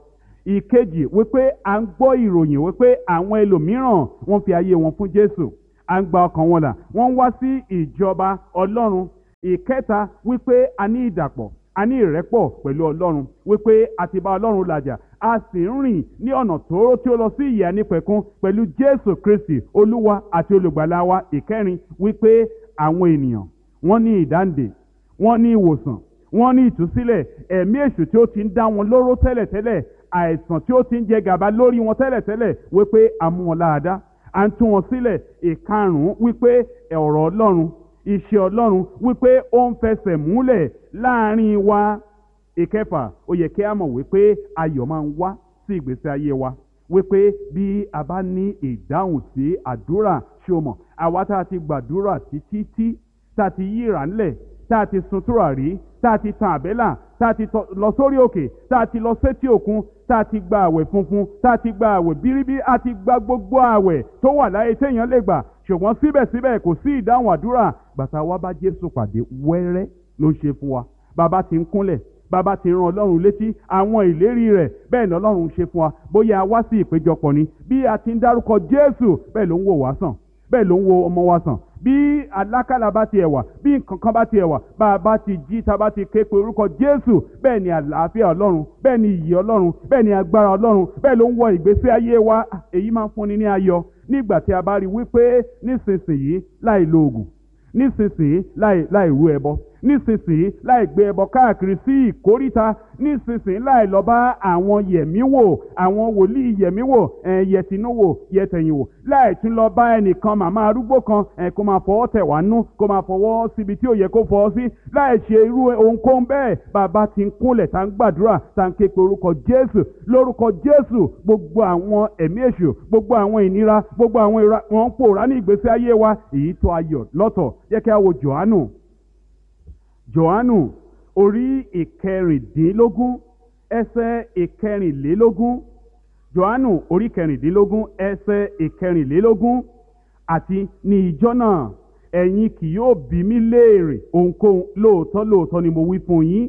ìkejì wípé à ń gbọ́ ìròyìn wípé àwọn ẹlòmíràn wọ́n fi ayé wọn fún Jésù, à ń gba ọkàn wọn là, wọ́n ń wá sí ìjọba Ọlọ́run. Ìkẹta wípé a ní ìdàpọ̀, a ní ìrẹ́pọ̀ pẹ̀lú Ọlọ́run, wípé a ti bá Ọlọ́run làjà, a sì ń rìn ní ọ̀nà tóóró tí ó lọ sí ìyè ànípẹ̀kun pẹ̀lú Jésù Kristi Olúwa àti olùgbàlà wa. Ìkẹrin wípé àwọn ènìyàn wọ́n ní ìdáǹdè, wọ́n ní ìwòsàn, wọ́n ní ìtúsílẹ̀. Ẹ̀mí èṣù tí ó ti ń dá wọn lóró tẹ́lẹ̀tẹ́lẹ̀, àìsàn tí ó ti ń jẹ gàba lórí wọn tẹ́lẹ̀tẹ́lẹ̀, wípé a mú wọn láradá, à ń tú wọn sílẹ̀. Ìkarùn-ún wípé ọ̀rọ̀ Ọlọ́run, iṣẹ́ Ọlọ́run wípé ó ń fẹsẹ̀ múlẹ̀ láàrin wa. Ìkẹfà, ó yẹ kí a mọ̀ wípé ayọ̀ máa ń wá sí ìgbésí ayé wa, wípé bí a bá ní ìdáhùn sí àdúrà, ṣé o mọ̀, àwa tá a ti gbàdúrà títí tí tá a ti yíra ńlẹ̀, tá a ti sun tùràrí, tá a ti tan àbẹ́là, tá a ti lọ sórí òkè, tá a ti lọ sétí òkun, tá a ti gba àwẹ̀ funfun, tá a ti gba àwẹ̀ bíríbí, a ti gba gbogbo àwẹ̀ tó wà láyé téèyàn lè gbà, ṣùgbọ́n síbẹ̀síbẹ̀ kò sí ìdáhùn àdúrà. Gbàtà wa bá Jésù pàdé wẹ́rẹ́ ló ń ṣe fún wa. Bàbá ti ń kúnlẹ̀, bàbá ti rán Ọlọ́run létí àwọn ìlérí rẹ̀, bẹ́ẹ̀ ni Ọlọ́run ń ṣe fún wa. Bóyá a wá sí ìpéjọpọ̀ ni, bí a ti ń dárúkọ Jésù, bẹ́ẹ̀ ló ń wò wá sàn, bẹ́ẹ̀ ló ń wo ọmọ wa sàn. Bí alákàlà bá ti ẹ̀wà, bí nǹkan kan bá ti ẹ̀wà, bá a bá ti jí, tá a bá ti ké pe orúkọ Jésù, bẹ́ẹ̀ ni àlàáfíà Ọlọ́run, bẹ́ẹ̀ ni ìyè Ọlọ́run, bẹ́ẹ̀ ni agbára Ọlọ́run, bẹ́ẹ̀ ló ń wọ ìgbésí ayé wa. Èyí máa ń fúnni ní ayọ̀ nígbà tí a bá rí wípé nísinsìnyí láì lo oògùn, nísinsìnyí láì láì rú ẹbọ, nísinsìnyí láì gbé ẹbọ káàkiri sí ìkóríta, nísinsìnyí láì lọ bá àwọn yẹ̀míwò, àwọn wòlíì yẹ̀míwò, ẹ̀ yẹ̀tínúwò, yẹ̀tẹ̀yìnwò, láì tún lọ bá ẹnìkan màmá arúgbó kan ẹ̀ kó máa fọwọ́ tẹ̀ wá nú, kó máa fọwọ́ síbi tí ò yẹ kó fọwọ́ sí, láì ṣe irú ohunkóhun bẹ́ẹ̀. Bàbá ti ń kúnlẹ̀, tá ń gbàdúrà, tá ń ké pe orúkọ Jésù, lórúkọ Jésù, gbogbo àwọn ẹ̀mí èṣù, gbogbo àwọn ìnira, gbogbo àwọn ìra wọn ń pòórá ní ìgbésí ayé wa. Èyí tó ayọ̀ lọ́tọ̀. Jẹ́ kí a wo Jòhánù Jòhánù orí ìkẹrìndínlógún ẹsẹ̀ ìkẹrìnlélógún. Jòhánù orí kẹrìndínlógún ẹsẹ̀ ìkẹrìnlélógún. Àti ní ìjọ náà ẹ̀yin kì yóò bí mi léèrè ohunkóhun, lóòótọ́ lóòótọ́ ni mo wí fún yín,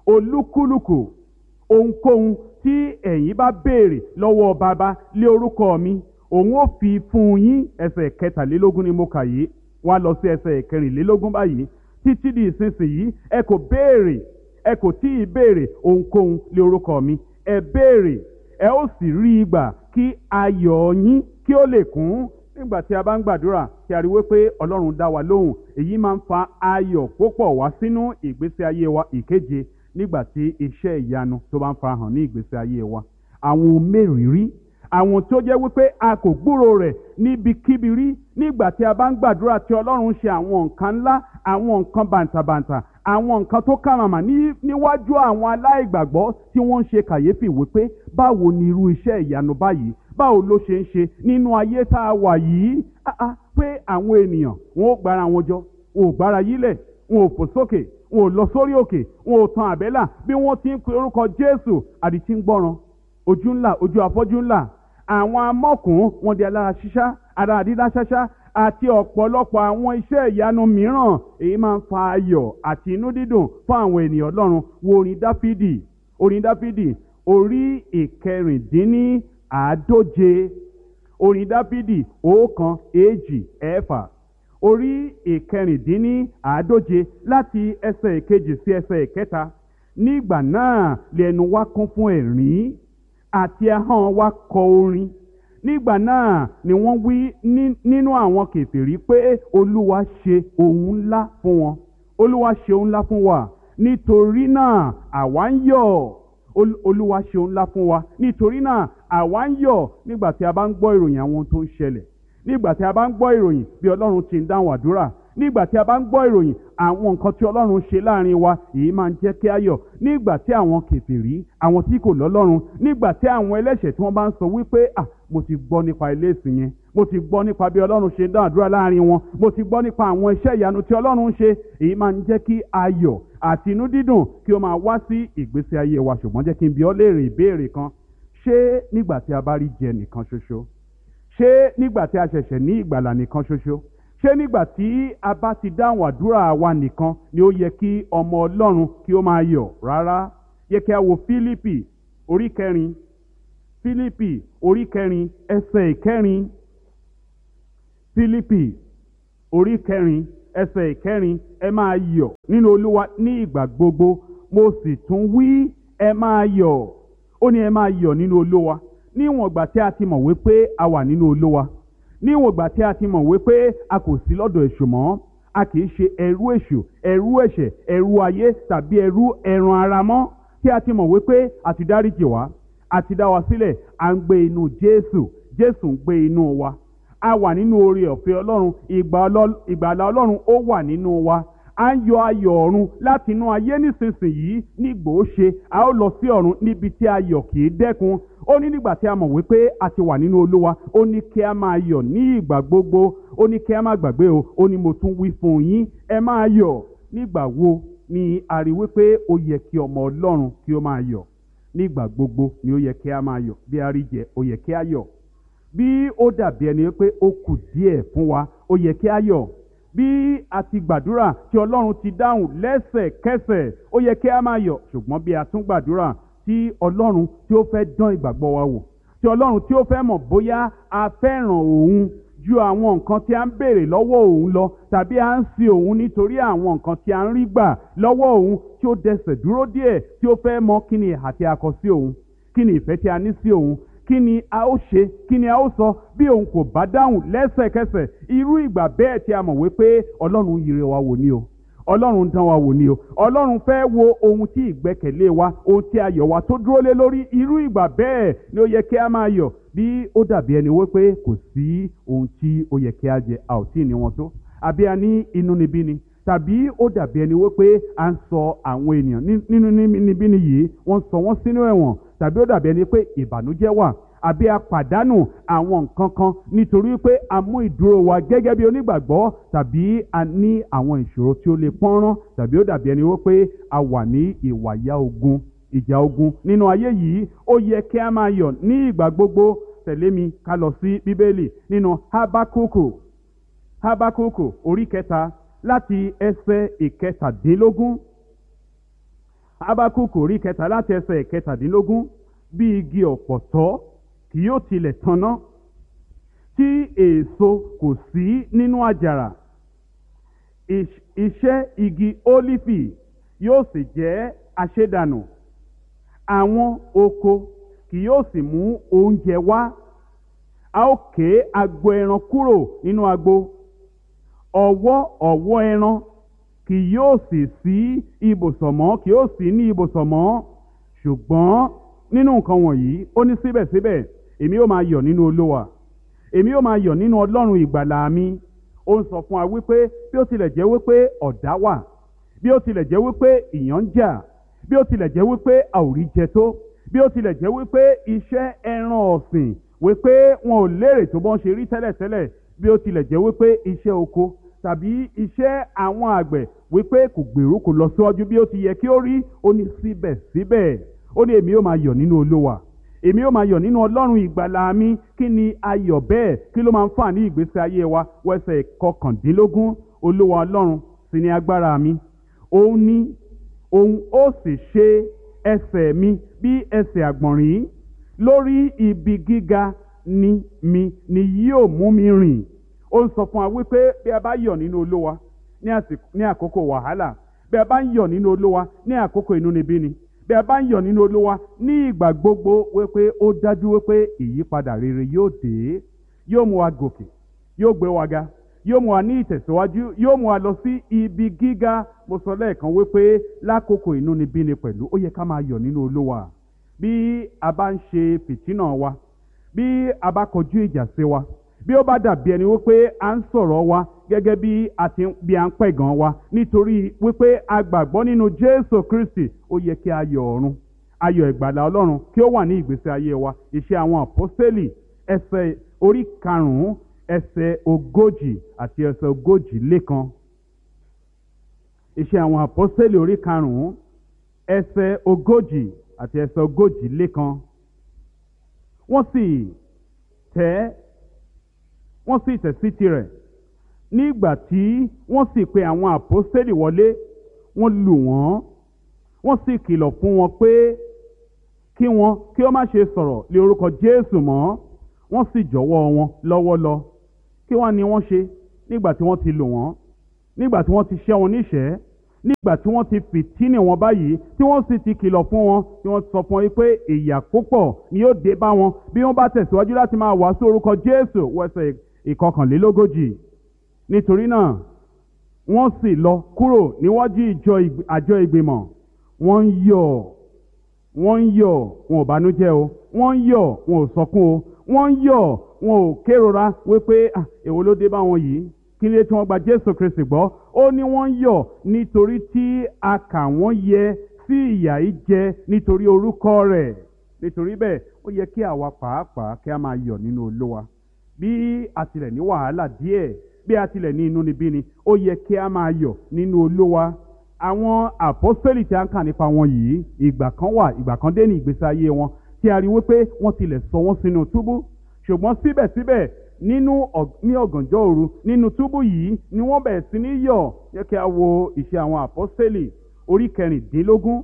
olúkúlùkù ohunkóhun tí ẹ̀yin bá béèrè lọ́wọ́ bàbá lé orúkọ mi, òun ó fi fún yín. Ẹsẹ̀ kẹtàlélógún ni mo kà yìí, wá lọ sí ẹsẹ̀ ìkẹrìnlélógún báyìí. Títí di ìsinsìnyí ẹ kò béèrè, ẹ kò tí ì béèrè ohunkóhun lé orúkọ mi. Ẹ béèrè, ẹ ó sì rí ìgbà, kí ayọ̀ yín kí ó lè kún. Nígbà tí a bá ń gbàdúrà, tí a rí wípé Ọlọ́run dá wa lóhùn, èyí máa ń fa ayọ̀ púpọ̀ wá sínú ìgbésí ayé wa. Ìkeje, nígbà tí iṣẹ́ ìyanu tó bá ń fa hàn ní ìgbésí ayé wa, àwọn ohun mérìírí, àwọn tó jẹ́ wípé a kò gbúrò rẹ̀ níbikíbi rí. Nígbà tí a bá ń gbàdúrà tí Ọlọ́run ṣe àwọn nǹkan ńlá, àwọn nǹkan bàǹtàbàǹtà, àwọn nǹkan tó kàràmà níwájú àwọn aláìgbàgbọ́ tí wọ́n ń ṣe kàyéfì wípé báwo ni irú iṣẹ́ ìyanu báyìí, báwo ló ṣe ń ṣe nínú ayé tá a wà yìí. Áá pé àwọn ènìyàn wọn ò gbára wọn jọ, wọn ò gbára yílẹ̀, wọn ò fò sókè, wọn ò lọ sórí òkè, wọn ò tan àbẹ́là. Bí wọ́n ti ń pe orúkọ Jésù, àdìtí ń gbọ́ràn, ojú ńlá, ojú afọ́jú ńlá, àwọn amọ́kùn wọn di alára ṣíṣá, ara àdídá ṣáṣá, àti ọ̀pọ̀lọpọ̀ àwọn iṣẹ́ ìyanu mìíràn. Èyí máa ń fa ayọ̀ àti inú dídùn fún àwọn ènìyàn Ọlọ́run. Wo orin Dáfídì, orin Dáfídì orí ìkẹrìndínní àádóje. Orin Dáfídì ọ̀kan èjì ẹ̀fà, orí ìkẹrìndínní àádóje, láti ẹsẹ̀ ìkejì sí ẹsẹ̀ ìkẹta. Nígbà náà lẹ́nu wa kún fún ẹ̀rín, àti ahọ́n wa kọ orin. Nígbà náà ni wọ́n wí nínú àwọn kèfèrí pé Olúwa ṣe ohun ńlá fún wọn. Olúwa ṣe ohun ńlá fún wa, nítorí náà àwa ń yọ̀. Olúwa ṣe ohun ńlá fún wa, nítorí náà àwa ń yọ̀. Nígbà tí a bá ń gbọ́ ìròyìn àwọn tó ń ṣẹlẹ̀, nígbà tí a bá ń gbọ́ ìròyìn bí Ọlọ́run ti ń dáhùn àdúrà, nígbà tí a bá ń gbọ́ ìròyìn àwọn nǹkan tí Ọlọ́run ṣe láàrin wa, èyí máa ń jẹ́ kí a yọ̀. Nígbà tí àwọn kèfèrí, àwọn tí kò lọ́lọ́run, nígbà tí àwọn ẹlẹ́ṣẹ̀ tí wọ́n bá ń sọ wípé à mo ti gbọ́ nípa ilé ìsìn yẹn, mo ti gbọ́ nípa bí Ọlọ́run ṣe ń dá àdúrà láàrin wọn, mo ti gbọ́ nípa àwọn iṣẹ́ ìyanu tí Ọlọ́run ń ṣe, èyí máa ń jẹ́ kí ayọ̀ àti inú dídùn kí ó máa wá sí ìgbésí ayé wa. Ṣùgbọ́n jẹ́ kí n bi ọ́ léèrè ìbéèrè kan. Ṣé nígbà tí a bá rí jẹ nìkan ṣoṣo? Ṣé nígbà tí a ṣẹ̀ṣẹ̀ ní ìgbàlà nìkan ṣoṣo? Ṣé nígbà tí a bá ti dáhùn àdúrà wa nìkan ni ó yẹ kí ọmọ Ọlọ́run kí ó máa yọ̀? Rárá. Yẹ kí a wo Fílípì orí kẹrin Fílípì orí kẹrin ẹsẹ̀ ìkẹrin. Fílípì orí kẹrin ẹsẹ̀ ìkẹrin, ẹ máa yọ̀ nínú Olúwa ní ìgbà gbogbo, mo sì tún wí ẹ máa yọ̀. Ó ní ẹ máa yọ̀ nínú Olúwa níwọ̀n ìgbà tí a ti mọ̀ wípé a wà nínú Olúwa, níwọ̀n ìgbà tí a ti mọ̀ wípé a kò sí lọ́dọ̀ èṣù mọ́, a kì í ṣe ẹrú èṣù, ẹrú ẹ̀ṣẹ̀, ẹrú ayé tàbí ẹrú ẹran ara mọ́, tí a ti mọ̀ wípé a ti dáríjì wá, a ti dá wa sílẹ̀, à ń gbé inú Jésù, Jésù ń gbé inú wa, a wà nínú oore ọ̀fẹ́ Ọlọ́run, ìgbàlà Ọlọ́run ó wà nínú wa, à ń yọ ayọ̀ ọ̀run láti inú ayé nísinsìnyí nígbò ó ṣe, a ó lọ sí ọ̀run níbi tí ayọ̀ kì í dẹ́kun. Ó ní nígbà tí a mọ̀ wípé a ti wà nínú Olúwa, ó ní kí a máa yọ̀ ní ìgbà gbogbo, ó ní kí a má gbàgbé o, ó ní mo tún wí fún yín ẹ máa yọ̀. Nígbà wo ni a rí wípé ó yẹ kí ọmọ Ọlọ́run kí ó máa yọ̀? Nígbà gbogbo ni ó yẹ kí a máa yọ̀. Bí a rí jẹ, ó yẹ kí a yọ̀. Bí ó dàbí ẹni pé ó kù díẹ̀ fún wa, ó yẹ kí a yọ̀. Bí a ti gbàdúrà tí Ọlọ́run ti dáhùn lẹ́sẹ̀kẹsẹ̀, ó yẹ kí a máa yọ̀. Ṣùgbọ́n bí a tún gbàdúrà tí Ọlọ́run tí ó fẹ́ dán ìgbàgbọ́ wa wò, tí Ọlọ́run tí ó fẹ́ mọ̀ bóyá a fẹ́ràn òun ju àwọn nǹkan tí a ń béèrè lọ́wọ́ òun lọ, tàbí a ń sin òun nítorí àwọn nǹkan tí a ń rí gbà lọ́wọ́ òun, tí ó dẹsẹ̀ dúró díẹ̀, tí ó fẹ́ mọ̀ kí ni ìhà tí a kọ sí òun, kí ni ìfẹ́ tí a ní sí òun, kí ni a ó ṣe, kí ni a ó sọ bí òun kò bá dáhùn lẹ́sẹ̀kẹsẹ̀. Irú ìgbà bẹ́ẹ̀ tí a mọ̀ wípé Ọlọ́run yìí rẹ̀ wá wò ni o, Ọlọ́run dán wa wò ni o, Ọlọ́run fẹ́ wo ohun tí ìgbẹ́kẹ̀lé wa, ohun tí ayọ̀ wa tó dúró lé lórí. Irú ìgbà bẹ́ẹ̀ ni ó yẹ kí a máa yọ̀. Bí ó dàbí ẹni wípé kò sí ohun tí ó yẹ kí a jẹ, a ò tí ì ní wọn tó, àbí a ní inúnibíni, tàbí ó dàbí ẹni wípé à ń sọ àwọn ènìyàn nínú inúnibíni yìí, wọ́n sọ wọ́n sínú ẹ̀wọ̀n, tàbí ó dàbí ẹni pé ìbànújẹ́ wà, àbí a pàdánù àwọn nǹkan kan nítorí pé a mú ìdúró wa gẹ́gẹ́ bí onígbàgbọ́, tàbí a ní àwọn ìṣòro tí ó lè pọ́nrán, tàbí ó dàbí ẹni wípé a wà ní ìwàyà ogun, ìjà ogun nínú ayé yìí. Ó yẹ kí a máa yọ̀ ní ìgbà gbogbo. Tẹ̀lé mi ká lọ sí Bíbélì nínú Hábákúkù, Hábákúkù orí kẹta láti ẹsẹ̀ ìkẹtàdínlógún. Hábákúkù orí kẹta láti ẹsẹ̀ ìkẹtàdínlógún. Bí igi ọ̀pọ̀tọ́ kì yóò tilẹ̀ tanná, tí èso kò sí nínú àjàrà, iṣẹ́ igi ólífì yóò sì jẹ́ àṣedànù. Àwọn oko kì yóò sì mú oúnjẹ wá, a ó ké agbo ẹran kúrò nínú agbo, ọ̀wọ́ ọ̀wọ́ ẹran kì yóò sì sí ibùsọ̀ mọ́, kì yóò sí ní ibùsọ̀ mọ́. Ṣùgbọ́n nínú nǹkan wọ̀nyí, ó ní síbẹ̀síbẹ̀ èmi ó máa yọ̀ nínú Olúwa, èmi ó máa yọ̀ nínú Ọlọ́run ìgbàlà mi. Ó ń sọ fún wa wípé bí ó tilẹ̀ jẹ́ wípé ọ̀dá wà, bí ó tilẹ̀ jẹ́ wípé ìyàn ń jà, bí ó tilẹ̀ jẹ́ wípé a ò rí jẹ tó, bí ó tilẹ̀ jẹ́ wípé iṣẹ́ ẹran ọ̀sìn wípé wọn ò lérè tó bọ́n ṣe rí tẹ́lẹ̀tẹ́lẹ̀, bí ó tilẹ̀ jẹ́ wípé iṣẹ́ oko tàbí iṣẹ́ àwọn àgbẹ̀ wípé kò gbèrú kò lọ síwájú bí ó ti yẹ kí ó rí, ó ní síbẹ̀síbẹ̀, ó ní èmi ó máa yọ̀ nínú Olúwa, èmi ó máa yọ̀ nínú Ọlọ́run ìgbàlà mi. Kí ni ayọ̀ bẹ́ẹ̀? Kí ló máa ń fà ní ìgbésí ayé wa? Wẹ́sẹ̀ kọkàndínlógún. Olúwa Ọlọ́run sì ni agbára mi, òun ni òun ó sì ṣe ẹsẹ̀ mi bí ẹsẹ̀ àgbọ̀nrín, lórí ibi gíga ni mi ni yóò mú mi rìn. Ó ń sọ fún wa wípé bí a bá yọ̀ nínú Olúwa ní àkókò wàhálà, bí a bá ń yọ̀ nínú Olúwa ní àkókò inúnibíni, bí a bá ń yọ̀ nínú Olúwa ní ìgbà gbogbo, wípé ó dájú wípé ìyípadà rere yóò dé, yóò mú wa gòkè, yóò gbé wa ga, yóò mú wa ní ìtẹ̀síwájú, yóò mú wa lọ sí ibi gíga. Mo sọ lẹ́ẹ̀kan wípé lákòókò inúnibíni pẹ̀lú ó yẹ ká máa yọ̀ nínú Olúwa. Bí a bá ń ṣe fìtínà wa, bí a bá kọjú ìjà sí wa, bí ó bá dàbí ẹni wípé à ń sọ̀rọ̀ wa gẹ́gẹ́ bí a ti bí a ń pẹ̀gàn wa nítorí wípé a gbàgbọ́ nínú Jésù Kristi, ó yẹ kí ayọ̀ ọ̀run, ayọ̀ ìgbàlà Ọlọ́run kí ó wà ní ìgbésí ayé wa. Iṣẹ́ àwọn àpọ́sítélì ẹsẹ̀ orí karùn-ún ẹsẹ̀ ogójì àti ẹsẹ̀ ogójì lékan. Iṣẹ́ àwọn àpọ́sítélì orí karùn-ún ẹsẹ̀ ogójì àti ẹsẹ̀ ogójì lékan. Wọ́n sì tẹ́ wọ́n sì tẹ̀ sí tirẹ̀. Nígbà tí wọ́n sì pe àwọn àpọ́sítélì wọlé, wọ́n lù wọ́n, wọ́n sì kìlọ̀ fún wọn pé kí wọn kí ó má ṣe sọ̀rọ̀ lé orúkọ Jésù mọ́, wọ́n sì jọ̀wọ́ wọn lọ́wọ́ lọ. Kí wá ni wọ́n ṣe nígbà tí wọ́n ti lò wọ́n, nígbà tí wọ́n ti ṣẹ́ wọn níṣẹ́, nígbà tí wọ́n ti fìtínì wọn báyìí, tí wọ́n sì ti kìlọ̀ fún wọn, tí wọ́n sọ fún wọn pé ìyà púpọ̀ ni yóò dé bá wọn bí wọ́n bá tẹ̀síwájú láti máa wàásù orúkọ Jésù, wẹsẹ̀ ìkọkànlélógójì. Nítorí náà wọ́n sì lọ kúrò níwájú ìjọ àjọ ìgbìmọ̀, wọ́n ń yọ̀ wọ́n ń yọ̀ wọn ò bánújẹ́ o, wọ́n ń yọ̀ wọn ò sọkún o, wọ́n ń yọ̀ wọn ò kérora wípé ah, èwo ló dé bá wọn yìí, kí lè tí wọ́n gba Jésù Kristi gbọ́. Ó ní wọ́n ń yọ̀ nítorí tí a kà wọ́n yẹ sí ìyà yìí jẹ nítorí orúkọ rẹ̀. Nítorí bẹ́ẹ̀ ó yẹ kí àwa pàápàá kí a máa yọ̀ nínú Olúwa. Bí a tilẹ̀ ní wàhálà díẹ̀, bí a tilẹ̀ ní inúnibíni, ó yẹ kí a máa yọ̀ nínú Olúwa. Àwọn àpọ́sítélì tí a ń kà nípa wọn yìí, ìgbà kan wà, ìgbà kan dé ní ìgbésí ayé wọn tí a rí wípé wọ́n tilẹ̀ sọ wọ́n sínú túbú, ṣùgbọ́n síbẹ̀síbẹ̀ nínú ní ọ̀gànjọ́ òru nínú túbú yìí ni wọ́n bẹ̀rẹ̀ sí ní yọ̀. Jẹ́ kí a wo ìṣe àwọn àpọ́sítélì orí kẹrìndínlógún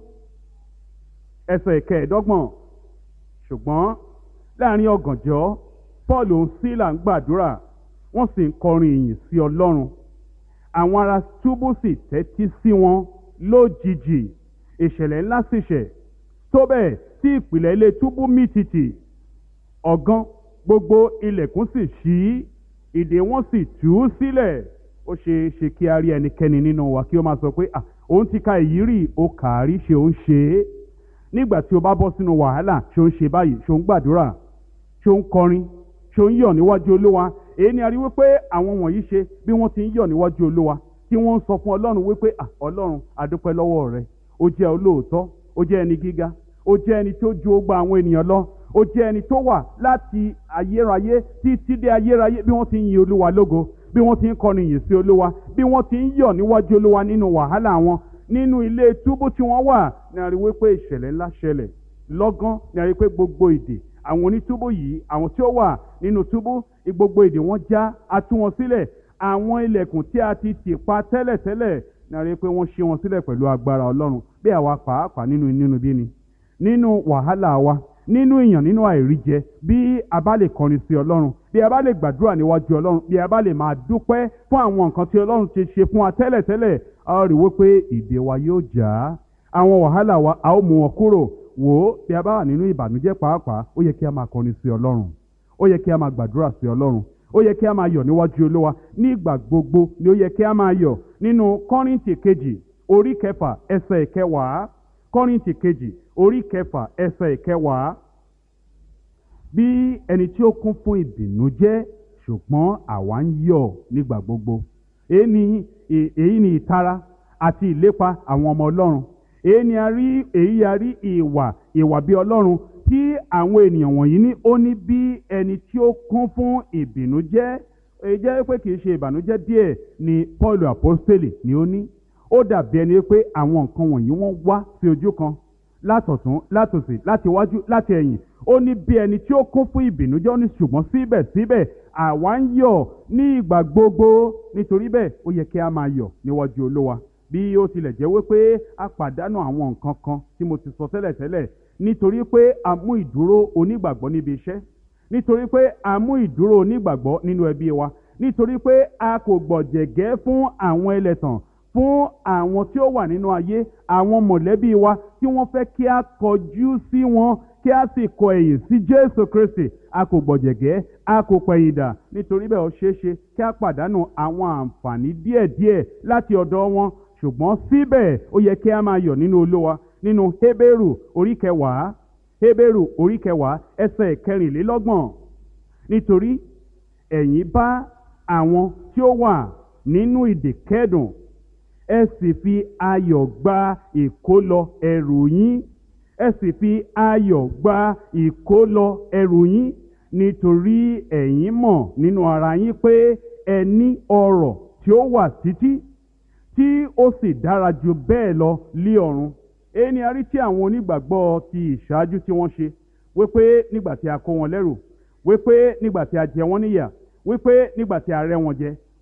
ẹsẹ̀ ìkẹẹ̀ẹ́dọ́gbọ̀n. Ṣùgbọ́n láàrin ọ̀gànjọ́ Pọ́ọ̀lù òun Sílà ń gbàdúrà, wọ́n sì ń kọrin ìyìn sí Ọlọ́run. Àwọn ará túbú sì tẹ́tí sí wọn. Lójijì ìṣẹ̀lẹ̀ ńlá sì ṣẹ̀, tó bẹ́ẹ̀ tí ìpìlẹ̀ ilé túbú mì tìtì. Ọ̀gán gbogbo ilẹ̀kùn sì ṣí, ìdè wọn sì tú sílẹ̀. Ó ṣe é ṣe kí a rí ẹnikẹ́ni nínú wa kí ó máa sọ pé ah òun ti ka èyí rí, ó kà á rí, ṣé ó ń ṣe é? Nígbà tí o bá bọ́ sínú wàhálà, ṣé ó ń ṣe báyìí? Ṣé ó ń gbàdúrà? Ṣé ó ń kọrin? Ṣé ó ń yọ̀ níwájú Olúwa? Èyí ni a rí wípé àwọn wọ̀nyí ṣe bí wọ́n ti ń yọ̀ níwájú Olúwa, tí wọ́n ń sọ fún Ọlọ́run wípé ah Ọlọ́run, a dúpẹ́ lọ́wọ́ rẹ, ó jẹ́ olóòótọ́, ó jẹ́ ẹni gíga, ó jẹ́ ẹni tó ju ogba àwọn ènìyàn lọ, ó jẹ́ ẹni tó wà láti ayérayé títí dé ayérayé. Bí wọ́n ti ń yin Olúwa lógo, bí wọ́n ti ń kọrin ìyìn sí Olúwa, bí wọ́n ti ń yọ̀ níwájú Olúwa nínú wàhálà wọn, nínú ilé túbú tí wọ́n wà, ni a rí wípé ìṣẹ̀lẹ̀ ńlá ṣẹlẹ̀. Lọ́gán ni a rí pé gbogbo ìdè àwọn onítúbú yìí, àwọn tí ó wà nínú túbú, gbogbo ìdè wọn já, a tú wọn sílẹ̀. Àwọn ilẹ̀kùn tí a ti tì pa tẹ́lẹ̀tẹ́lẹ̀ ni a rí pé wọ́n ṣí wọn sílẹ̀ pẹ̀lú agbára Ọlọ́run. Bí àwa pàápàá nínú inúnibíni, nínú wàhálà wa, nínú ìyàn, nínú àìríjẹ, bí a bá lè kọrin sí Ọlọ́run, bí a bá lè gbàdúrà níwájú Ọlọ́run, bí a bá lè máa dúpẹ́ fún àwọn nǹkan tí Ọlọ́run ti ṣe fún wa tẹ́lẹ̀tẹ́lẹ̀, a ó rí wípé ìdè wa yóò já, àwọn wàhálà wa a ó mú wọn kúrò. Wò ó, bí a bá wà nínú ìbànújẹ́ pàápàá, ó yẹ kí a máa kọrin sí Ọlọ́run, ó yẹ kí a máa gbàdúrà sí Ọlọ́run, ó yẹ kí a máa yọ̀ níwájú Olúwa. Nígbà gbogbo ni ó yẹ kí a máa yọ̀. Nínú Kọ́ríńtì kejì orí kẹfà ẹsẹ̀ ìkẹwàá, Kọ́ríńtì kejì orí kẹfà ẹsẹ̀ ìkẹwàá. Bí ẹni tí ó kún fún ìbìnújẹ́, ṣùgbọ́n àwa ń yọ̀ nígbà gbogbo. Èyí ni èyí ni ìtara àti ìlépa àwọn ọmọ Ọlọ́run. Èyí ni a rí èyí a rí ìwà ìwà bí Ọlọ́run tí àwọn ènìyàn wọ̀nyí ní. Ó ní bí ẹni tí ó kún fún ìbìnújẹ́. Èyí jẹ́ pé kì í ṣe ìbànújẹ́ díẹ̀ ni Pọ́ọ̀lù àpọ́stélì ni ó ní. Ó dàbí ẹni pé àwọn nǹkan wọ̀nyí wọ́n wá sí ojú kan, látọ̀tún, látòsì, láti iwájú, láti ẹ̀yìn. Ó ní bí ẹni tí ó kún fún ìbìnújẹ́, ó ní ṣùgbọ́n síbẹ̀síbẹ̀ àwa ń yọ̀ ní ìgbà gbogbo. Nítorí bẹ́ẹ̀ ó yẹ kí a máa yọ̀ níwájú Olúwa. Bí ó tilẹ̀ jẹ́ wípé a pàdánù àwọn nǹkan kan tí mo ti sọ tẹ́lẹ̀tẹ́lẹ̀, nítorí pé a mú ìdúró onígbàgbọ́ níbi iṣẹ́, nítorí pé a mú ìdúró onígbàgbọ́ nínú ẹbí wa, nítorí pé a kò gbọ̀jẹ̀gẹ́ fún àwọn ẹlẹ́tàn, fún àwọn tí ó wà nínú ayé, àwọn mọ̀lẹ́bí wa tí wọ́n fẹ́ kí a kọjú sí wọn, kí a sì kọ ẹ̀yìn sí Jésù Kristi. A kò gbọ̀jẹ̀gẹ́, a kò pẹ̀yìn dà. Nítorí bẹ́ẹ̀ ó ṣeé ṣe kí a pàdánù àwọn àǹfààní díẹ̀díẹ̀ láti ọ̀dọ̀ wọn, ṣùgbọ́n síbẹ̀ ó yẹ kí a máa yọ̀ nínú Olúwa. Nínú Hébérù orí kẹwàá, Hébérù orí kẹwàá ẹsẹ̀ kẹrìnlélọ́gbọ̀n. Nítorí ẹ̀yin bá àwọn tí ó wà nínú ìdè kẹ́dùn, ẹ sì fi ayọ̀ gba ìkólọ ẹrù yín, ẹ sì fi ayọ̀ gba ìkólọ ẹrù yín, nítorí ẹ̀yin mọ̀ nínú ara yín pé ẹ ní ọrọ̀ tí ó wà títí, tí ó sì dára jù bẹ́ẹ̀ lọ lí ọ̀run. Èyí ni a rí tí àwọn onígbàgbọ́ ti ìṣáájú tí wọ́n ṣe, wípé nígbà tí a kó wọn lẹ́rù, wípé nígbà tí a jẹ wọ́n níyà, wípé nígbà tí a rẹ́ wọn jẹ,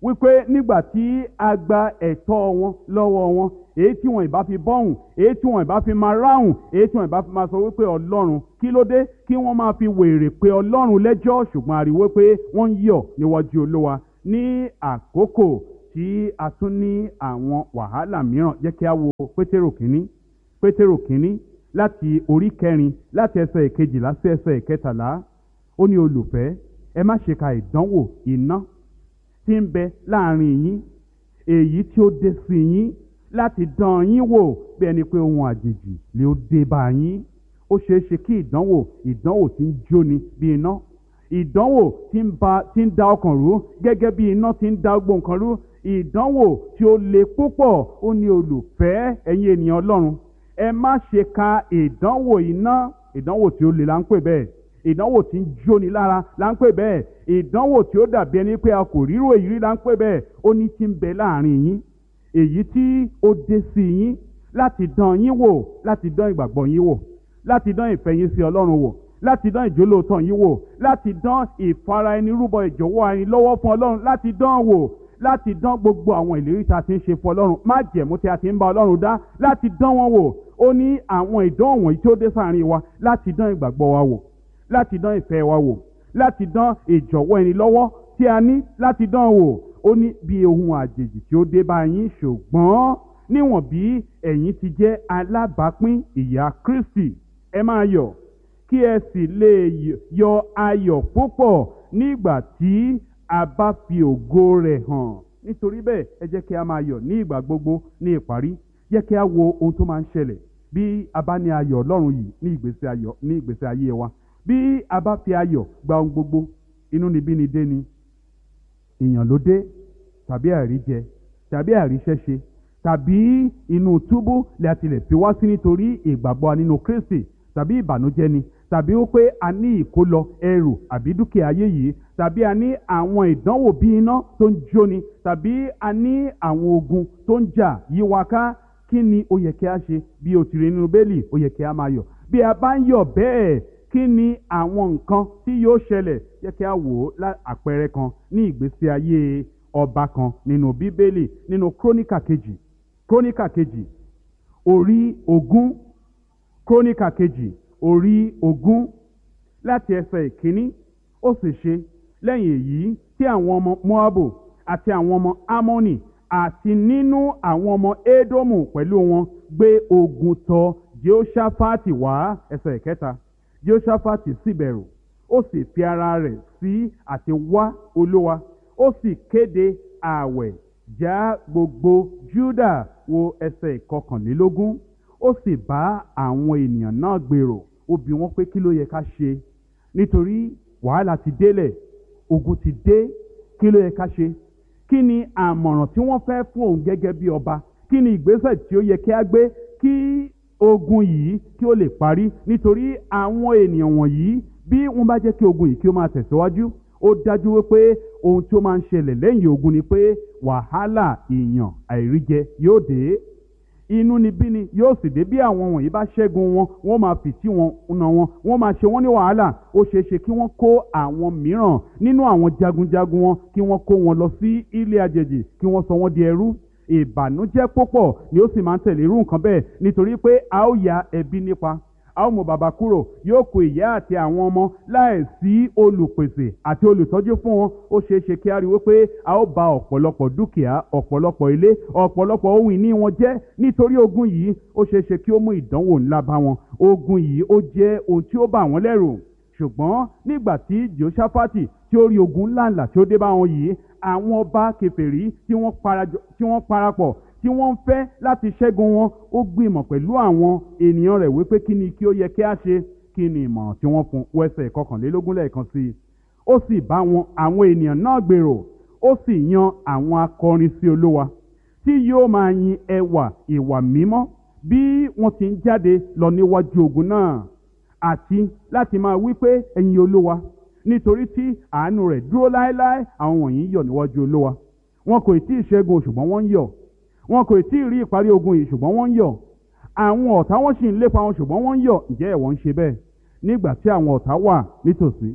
wípé nígbà tí a gba ẹ̀tọ́ wọn lọ́wọ́ wọn, èyí tí wọn ìbá fi bọ́hùn, èyí tí wọn ìbá fi máa ráhùn, èyí tí wọn ìbá fi máa sọ wípé Ọlọ́run kí ló dé, kí wọ́n máa fi wèrè pé Ọlọ́run lẹ́jọ́, ṣùgbọ́n a rí wípé wọ́n ń yọ̀ níwájú Olúwa. Ní àkókò tí a tún ní àwọn wàhálà mìíràn, jẹ́ kí a wo Pétérù kínní Pétérù kínní láti orí kẹrin láti ẹsẹ̀ ìkejìlá sí ẹsẹ̀ ìkẹtàlá. Ó ní, olùfẹ́, ẹ má ṣe ka ìdánwò iná tí ń bẹ láàrin yín, èyí tí ó dé sí yín láti dán yín wò bí ẹni pé ohun àjèjì lè ó dé bá yín. Ó ṣeé ṣe kí ìdánwò ìdánwò tí ń jóni bí iná, ìdánwò tí ń ba tí ń da ọkàn rú gẹ́gẹ́ bí iná tí ń da gbogbo nǹkan rú, ìdánwò tí ó le púpọ̀. Ó ní, olùfẹ́, ẹ̀yin ènìyàn Ọlọ́run, ẹ má ṣe ka ìdánwò iná. Ìdánwò tí ó le là ń pè bẹ́ẹ̀, ìdánwò tí ń jóni lára là ń pè bẹ́ẹ̀, ìdánwò tí ó dàbí ẹni pé a kò rírò èyí rí là ń pè bẹ́ẹ̀. Ó ní, tí ń bẹ láàrin yín, èyí tí ó dé sí yín láti dán yín wò, láti dán ìgbàgbọ́ yín wò, láti dán ìfẹ́ yín sí Ọlọ́run wò, láti dán ìjólóòtọ́ yín wò, láti dán ìfara ẹni rúbọ ìjọ̀wọ́ ẹni lọ́wọ́ fún Ọlọ́run, láti dán wò, láti dán gbogbo àwọn ìlérí tí a ti ń ṣe fún Ọlọ́run, májẹ̀mú tí a ti ń bá Ọlọ́run dá, láti dán wọn wò. Ó ní àwọn ìdánwò wọ̀nyí tí ó dé sáàrin wa láti dán ìgbàgbọ́ wa wò, láti dán ìfẹ́ wa wò, láti dán ìjọ̀wọ́ ẹni lọ́wọ́ tí a ní láti dán wò. Ó ní, bí ohun àjèjì tí ó dé bá yín, ṣùgbọ́n níwọ̀n bí ẹ̀yin ti jẹ́ alábàápín ìyà Kristi, ẹ máa yọ̀, kí ẹ sì lè yọ ayọ̀ púpọ̀ nígbà tí a bá fi ògo rẹ̀ hàn. Nítorí bẹ́ẹ̀, ẹ jẹ́ kí a máa yọ̀ ní ìgbà gbogbo. Ní ìparí, jẹ́ kí a wo ohun tó máa ń ṣẹlẹ̀ bí a bá ní ayọ̀ Ọlọ́run yìí ní ìgbésí ayọ̀ ní ìgbésí ayé wa. Bí a bá fi ayọ̀ gba ohun gbogbo, inúnibíni dé ni, ìyàn ló dé, tàbí àìríjẹ, tàbí àìríṣẹ́ṣe, tàbí inú túbú lè a tilẹ̀ fi wá sí nítorí ìgbàgbọ́ wa nínú Kristi, tàbí ìbànújẹ́ ni, tàbí ó pé a ní ìkólọ ẹrù àbí dúkìá ayé yìí, tàbí a ní àwọn ìdánwò bí iná tó ń jóni, tàbí a ní àwọn ogun tó ń jà yí wa ká. Kí ni ó yẹ kí a ṣe? Bí o ti rí nínú Bíbélì, ó yẹ kí a máa yọ̀. Bí a bá ń yọ̀ bẹ́ẹ̀, kí ni àwọn nǹkan tí yóò ṣẹlẹ̀? Jẹ́ kí a wò ó àpẹẹrẹ kan ní ìgbésí ayé ọba kan nínú Bíbélì, nínú Króníkà kejì Króníkà kejì orí ogún Króníkà kejì orí ogún láti ẹsẹ̀ ìkíní. Ó sì ṣe lẹ́yìn èyí tí àwọn ọmọ Móábù àti àwọn ọmọ Ámónì àti nínú àwọn ọmọ Édómù pẹ̀lú wọn gbé ogun tọ̀ Jehoṣafati wá. Ẹsẹ̀ ìkẹta. Jehoṣafati sì bẹ̀rù, ó sì fi ara rẹ̀ sí àti wá Olúwa, ó sì kéde ààwẹ̀ já gbogbo Júdà. Wo ẹsẹ̀ ìkọkànlélógún. Ó sì bá àwọn ènìyàn náà gbèrò, ó bi wọ́n pé kí ló yẹ ká ṣe, nítorí wàhálà ti délẹ̀, ogun ti dé, kí ló yẹ ká ṣe? Kí ni àmọ̀ràn tí wọ́n fẹ́ fún òun gẹ́gẹ́ bí ọba? Kí ni ìgbésẹ̀ tí ó yẹ kí a gbé kí ogun yìí kí ó lè parí? Nítorí àwọn ènìyàn wọ̀nyí, bí wọ́n bá jẹ́ kí ogun yìí kí ó máa tẹ̀síwájú, ó dájú wípé ohun tí ó máa ń ṣẹlẹ̀ lẹ́yìn ogun ni pé wàhálà, ìyàn, àìríjẹ yóò dé, inúnibíni yóò sì dé. Bí àwọn wọ̀nyí bá ṣẹ́gun wọn, wọ́n máa fìtí wọn na wọn, wọ́n máa ṣe wọ́n ní wàhálà. Ó ṣeé ṣe kí wọ́n kó àwọn mìíràn nínú àwọn jagunjagun wọn, kí wọ́n kó wọn lọ sí ilé àjèjì, kí wọ́n sọ wọ́n di ẹrú. Ìbànújẹ́ púpọ̀ ni ó sì máa ń tẹ̀lé irú nǹkan bẹ́ẹ̀, nítorí pé a ó ya ẹbí nípa, a ó mú bàbá kúrò, yóò kó ìyá àti àwọn ọmọ láì sí olùpèsè àti olùtọ́jú fún wọn. Ó ṣeé ṣe kí a rí wípé a ó bà ọ̀pọ̀lọpọ̀ dúkìá, ọ̀pọ̀lọpọ̀ ilé, ọ̀pọ̀lọpọ̀ ohun ìní wọn jẹ́ nítorí ogun yìí. Ó ṣeé ṣe kí ó mú ìdánwò ńlá bá wọn. Ogun yìí ó jẹ́ ohun tí ó bà wọ́n lẹ́rù. Ṣùgbọ́n nígbà tí Jehoṣafati tí ó rí ogun ńláńlá tí ó dé bá wọn yìí, àwọn ọba kèfèrí tí wọ́n parapọ̀ tí wọ́n ń fẹ́ láti ṣẹ́gun wọn, ó gbìmọ̀ pẹ̀lú àwọn ènìyàn rẹ̀ wípé kí ni kí ó yẹ kí a ṣe. Kí ni ìmọ̀ràn tí wọ́n fún? Wẹ́sẹ̀ ìkọkànlélógún lẹ́ẹ̀kan sí i. Ó sì bá wọn àwọn ènìyàn náà gbèrò, ó sì yan àwọn akọrin sí Olúwa tí yóò máa yin ẹwà ìwà mímọ́ bí wọ́n ti ń jáde lọ níwájú ogun náà, àti láti máa wí pé ẹ̀yin Olúwa, nítorí tí àánú rẹ̀ dúró láéláé. Àwọn wọ̀nyí yọ̀ níwájú Olúwa. Wọn kò tí ì ṣẹ́gun, ṣùgbọ́n wọ́n ń yọ̀. Wọn kò tí ì rí ìparí ogun yìí, ṣùgbọ́n wọ́n ń yọ̀. Àwọn ọ̀tá wọn sì ń lépa wọn, ṣùgbọ́n wọ́n ń yọ̀. Ǹjẹ́ ẹ̀wọ̀n ń ṣe bẹ́ẹ̀ nígbà tí àwọn ọ̀tá wà nítòsí,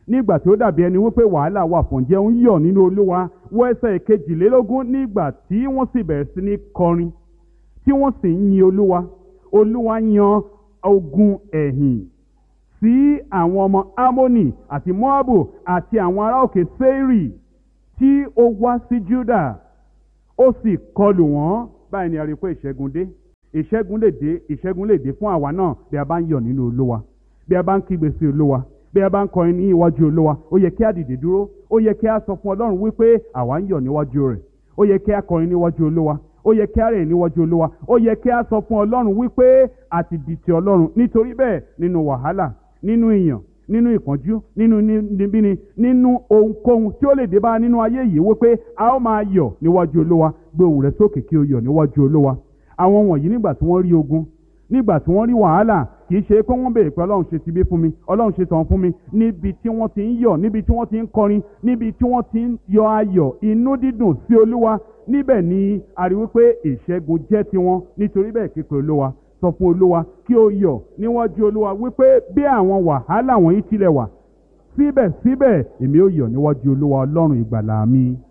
nígbà tí ó dàbí ẹni wípé wàhálà wà fún jẹ́ ń yọ̀ nínú olúwa. Wọ ẹsẹ̀ kejìlélógún, nígbà tí wọ́n sì bẹ̀rẹ̀ sí ní kọrin tí wọ́n sì ń yin olúwa, olúwa yan ogun ẹ̀yìn sí àwọn ọmọ Ámónì àti Móábù àti àwọn ará òkè Séírì tí ó wá sí Júdà, ó sì kọlù wọ́n. Báyìí ni a rí i pé ìṣẹ́gun dé. Ìṣẹ́gun lè dé, ìṣẹ́gun lè dé fún àwa náà bí a bá ń yọ̀ nínú olúwa, bí a bá ń kígbe sí olúwa, bí a bá ń kọrin ní iwájú olúwa. Ó yẹ kí a dìde dúró, ó yẹ kí a sọ fún ọlọ́run wípé àwa ń yọ̀ níwájú rẹ̀. Ó yẹ kí a kọrin níwájú olúwa, ó yẹ kí a rìn níwájú olúwa, ó yẹ kí a sọ fún ọlọ́run wípé a ti di ti ọlọ́run. Nítorí bẹ́ẹ̀, nínú wàhálà, nínú ìyàn, nínú ìpọ́njú, nínú níbíni, nínú ohunkóhun tí ó lè dé bá nínú ayé yìí, wípé a ó máa yọ̀ níwájú olúwa. Gbé ohùn rẹ sókè kí o yọ̀ níwájú olúwa. Àwọn wọ̀nyí nígbà tí wọ́n rí ogun, nígbà tí wọ́n rí wàhálà, kì í ṣe pé wọ́n béèrè pé ọlọ́run ṣe ti bí fún mi, ọlọ́run ṣe tàn fún mi. Níbi tí wọ́n ti ń yọ̀, níbi tí wọ́n ti ń kọrin, níbi tí wọ́n ti ń yọ ayọ̀ inú dídùn sí olúwa, níbẹ̀ ni a rí wípé ìṣẹ́gun jẹ́ tiwọn. Nítorí bẹ́ẹ̀, képe olúwa, sọ fún olúwa kí o yọ̀ níwájú olúwa wípé bí àwọn wàhálà wọ̀nyí tilẹ̀ wà, síbẹ̀síbẹ̀ èmi ó yọ̀ níwájú olúwa ọlọ́run ìgbàlà mi.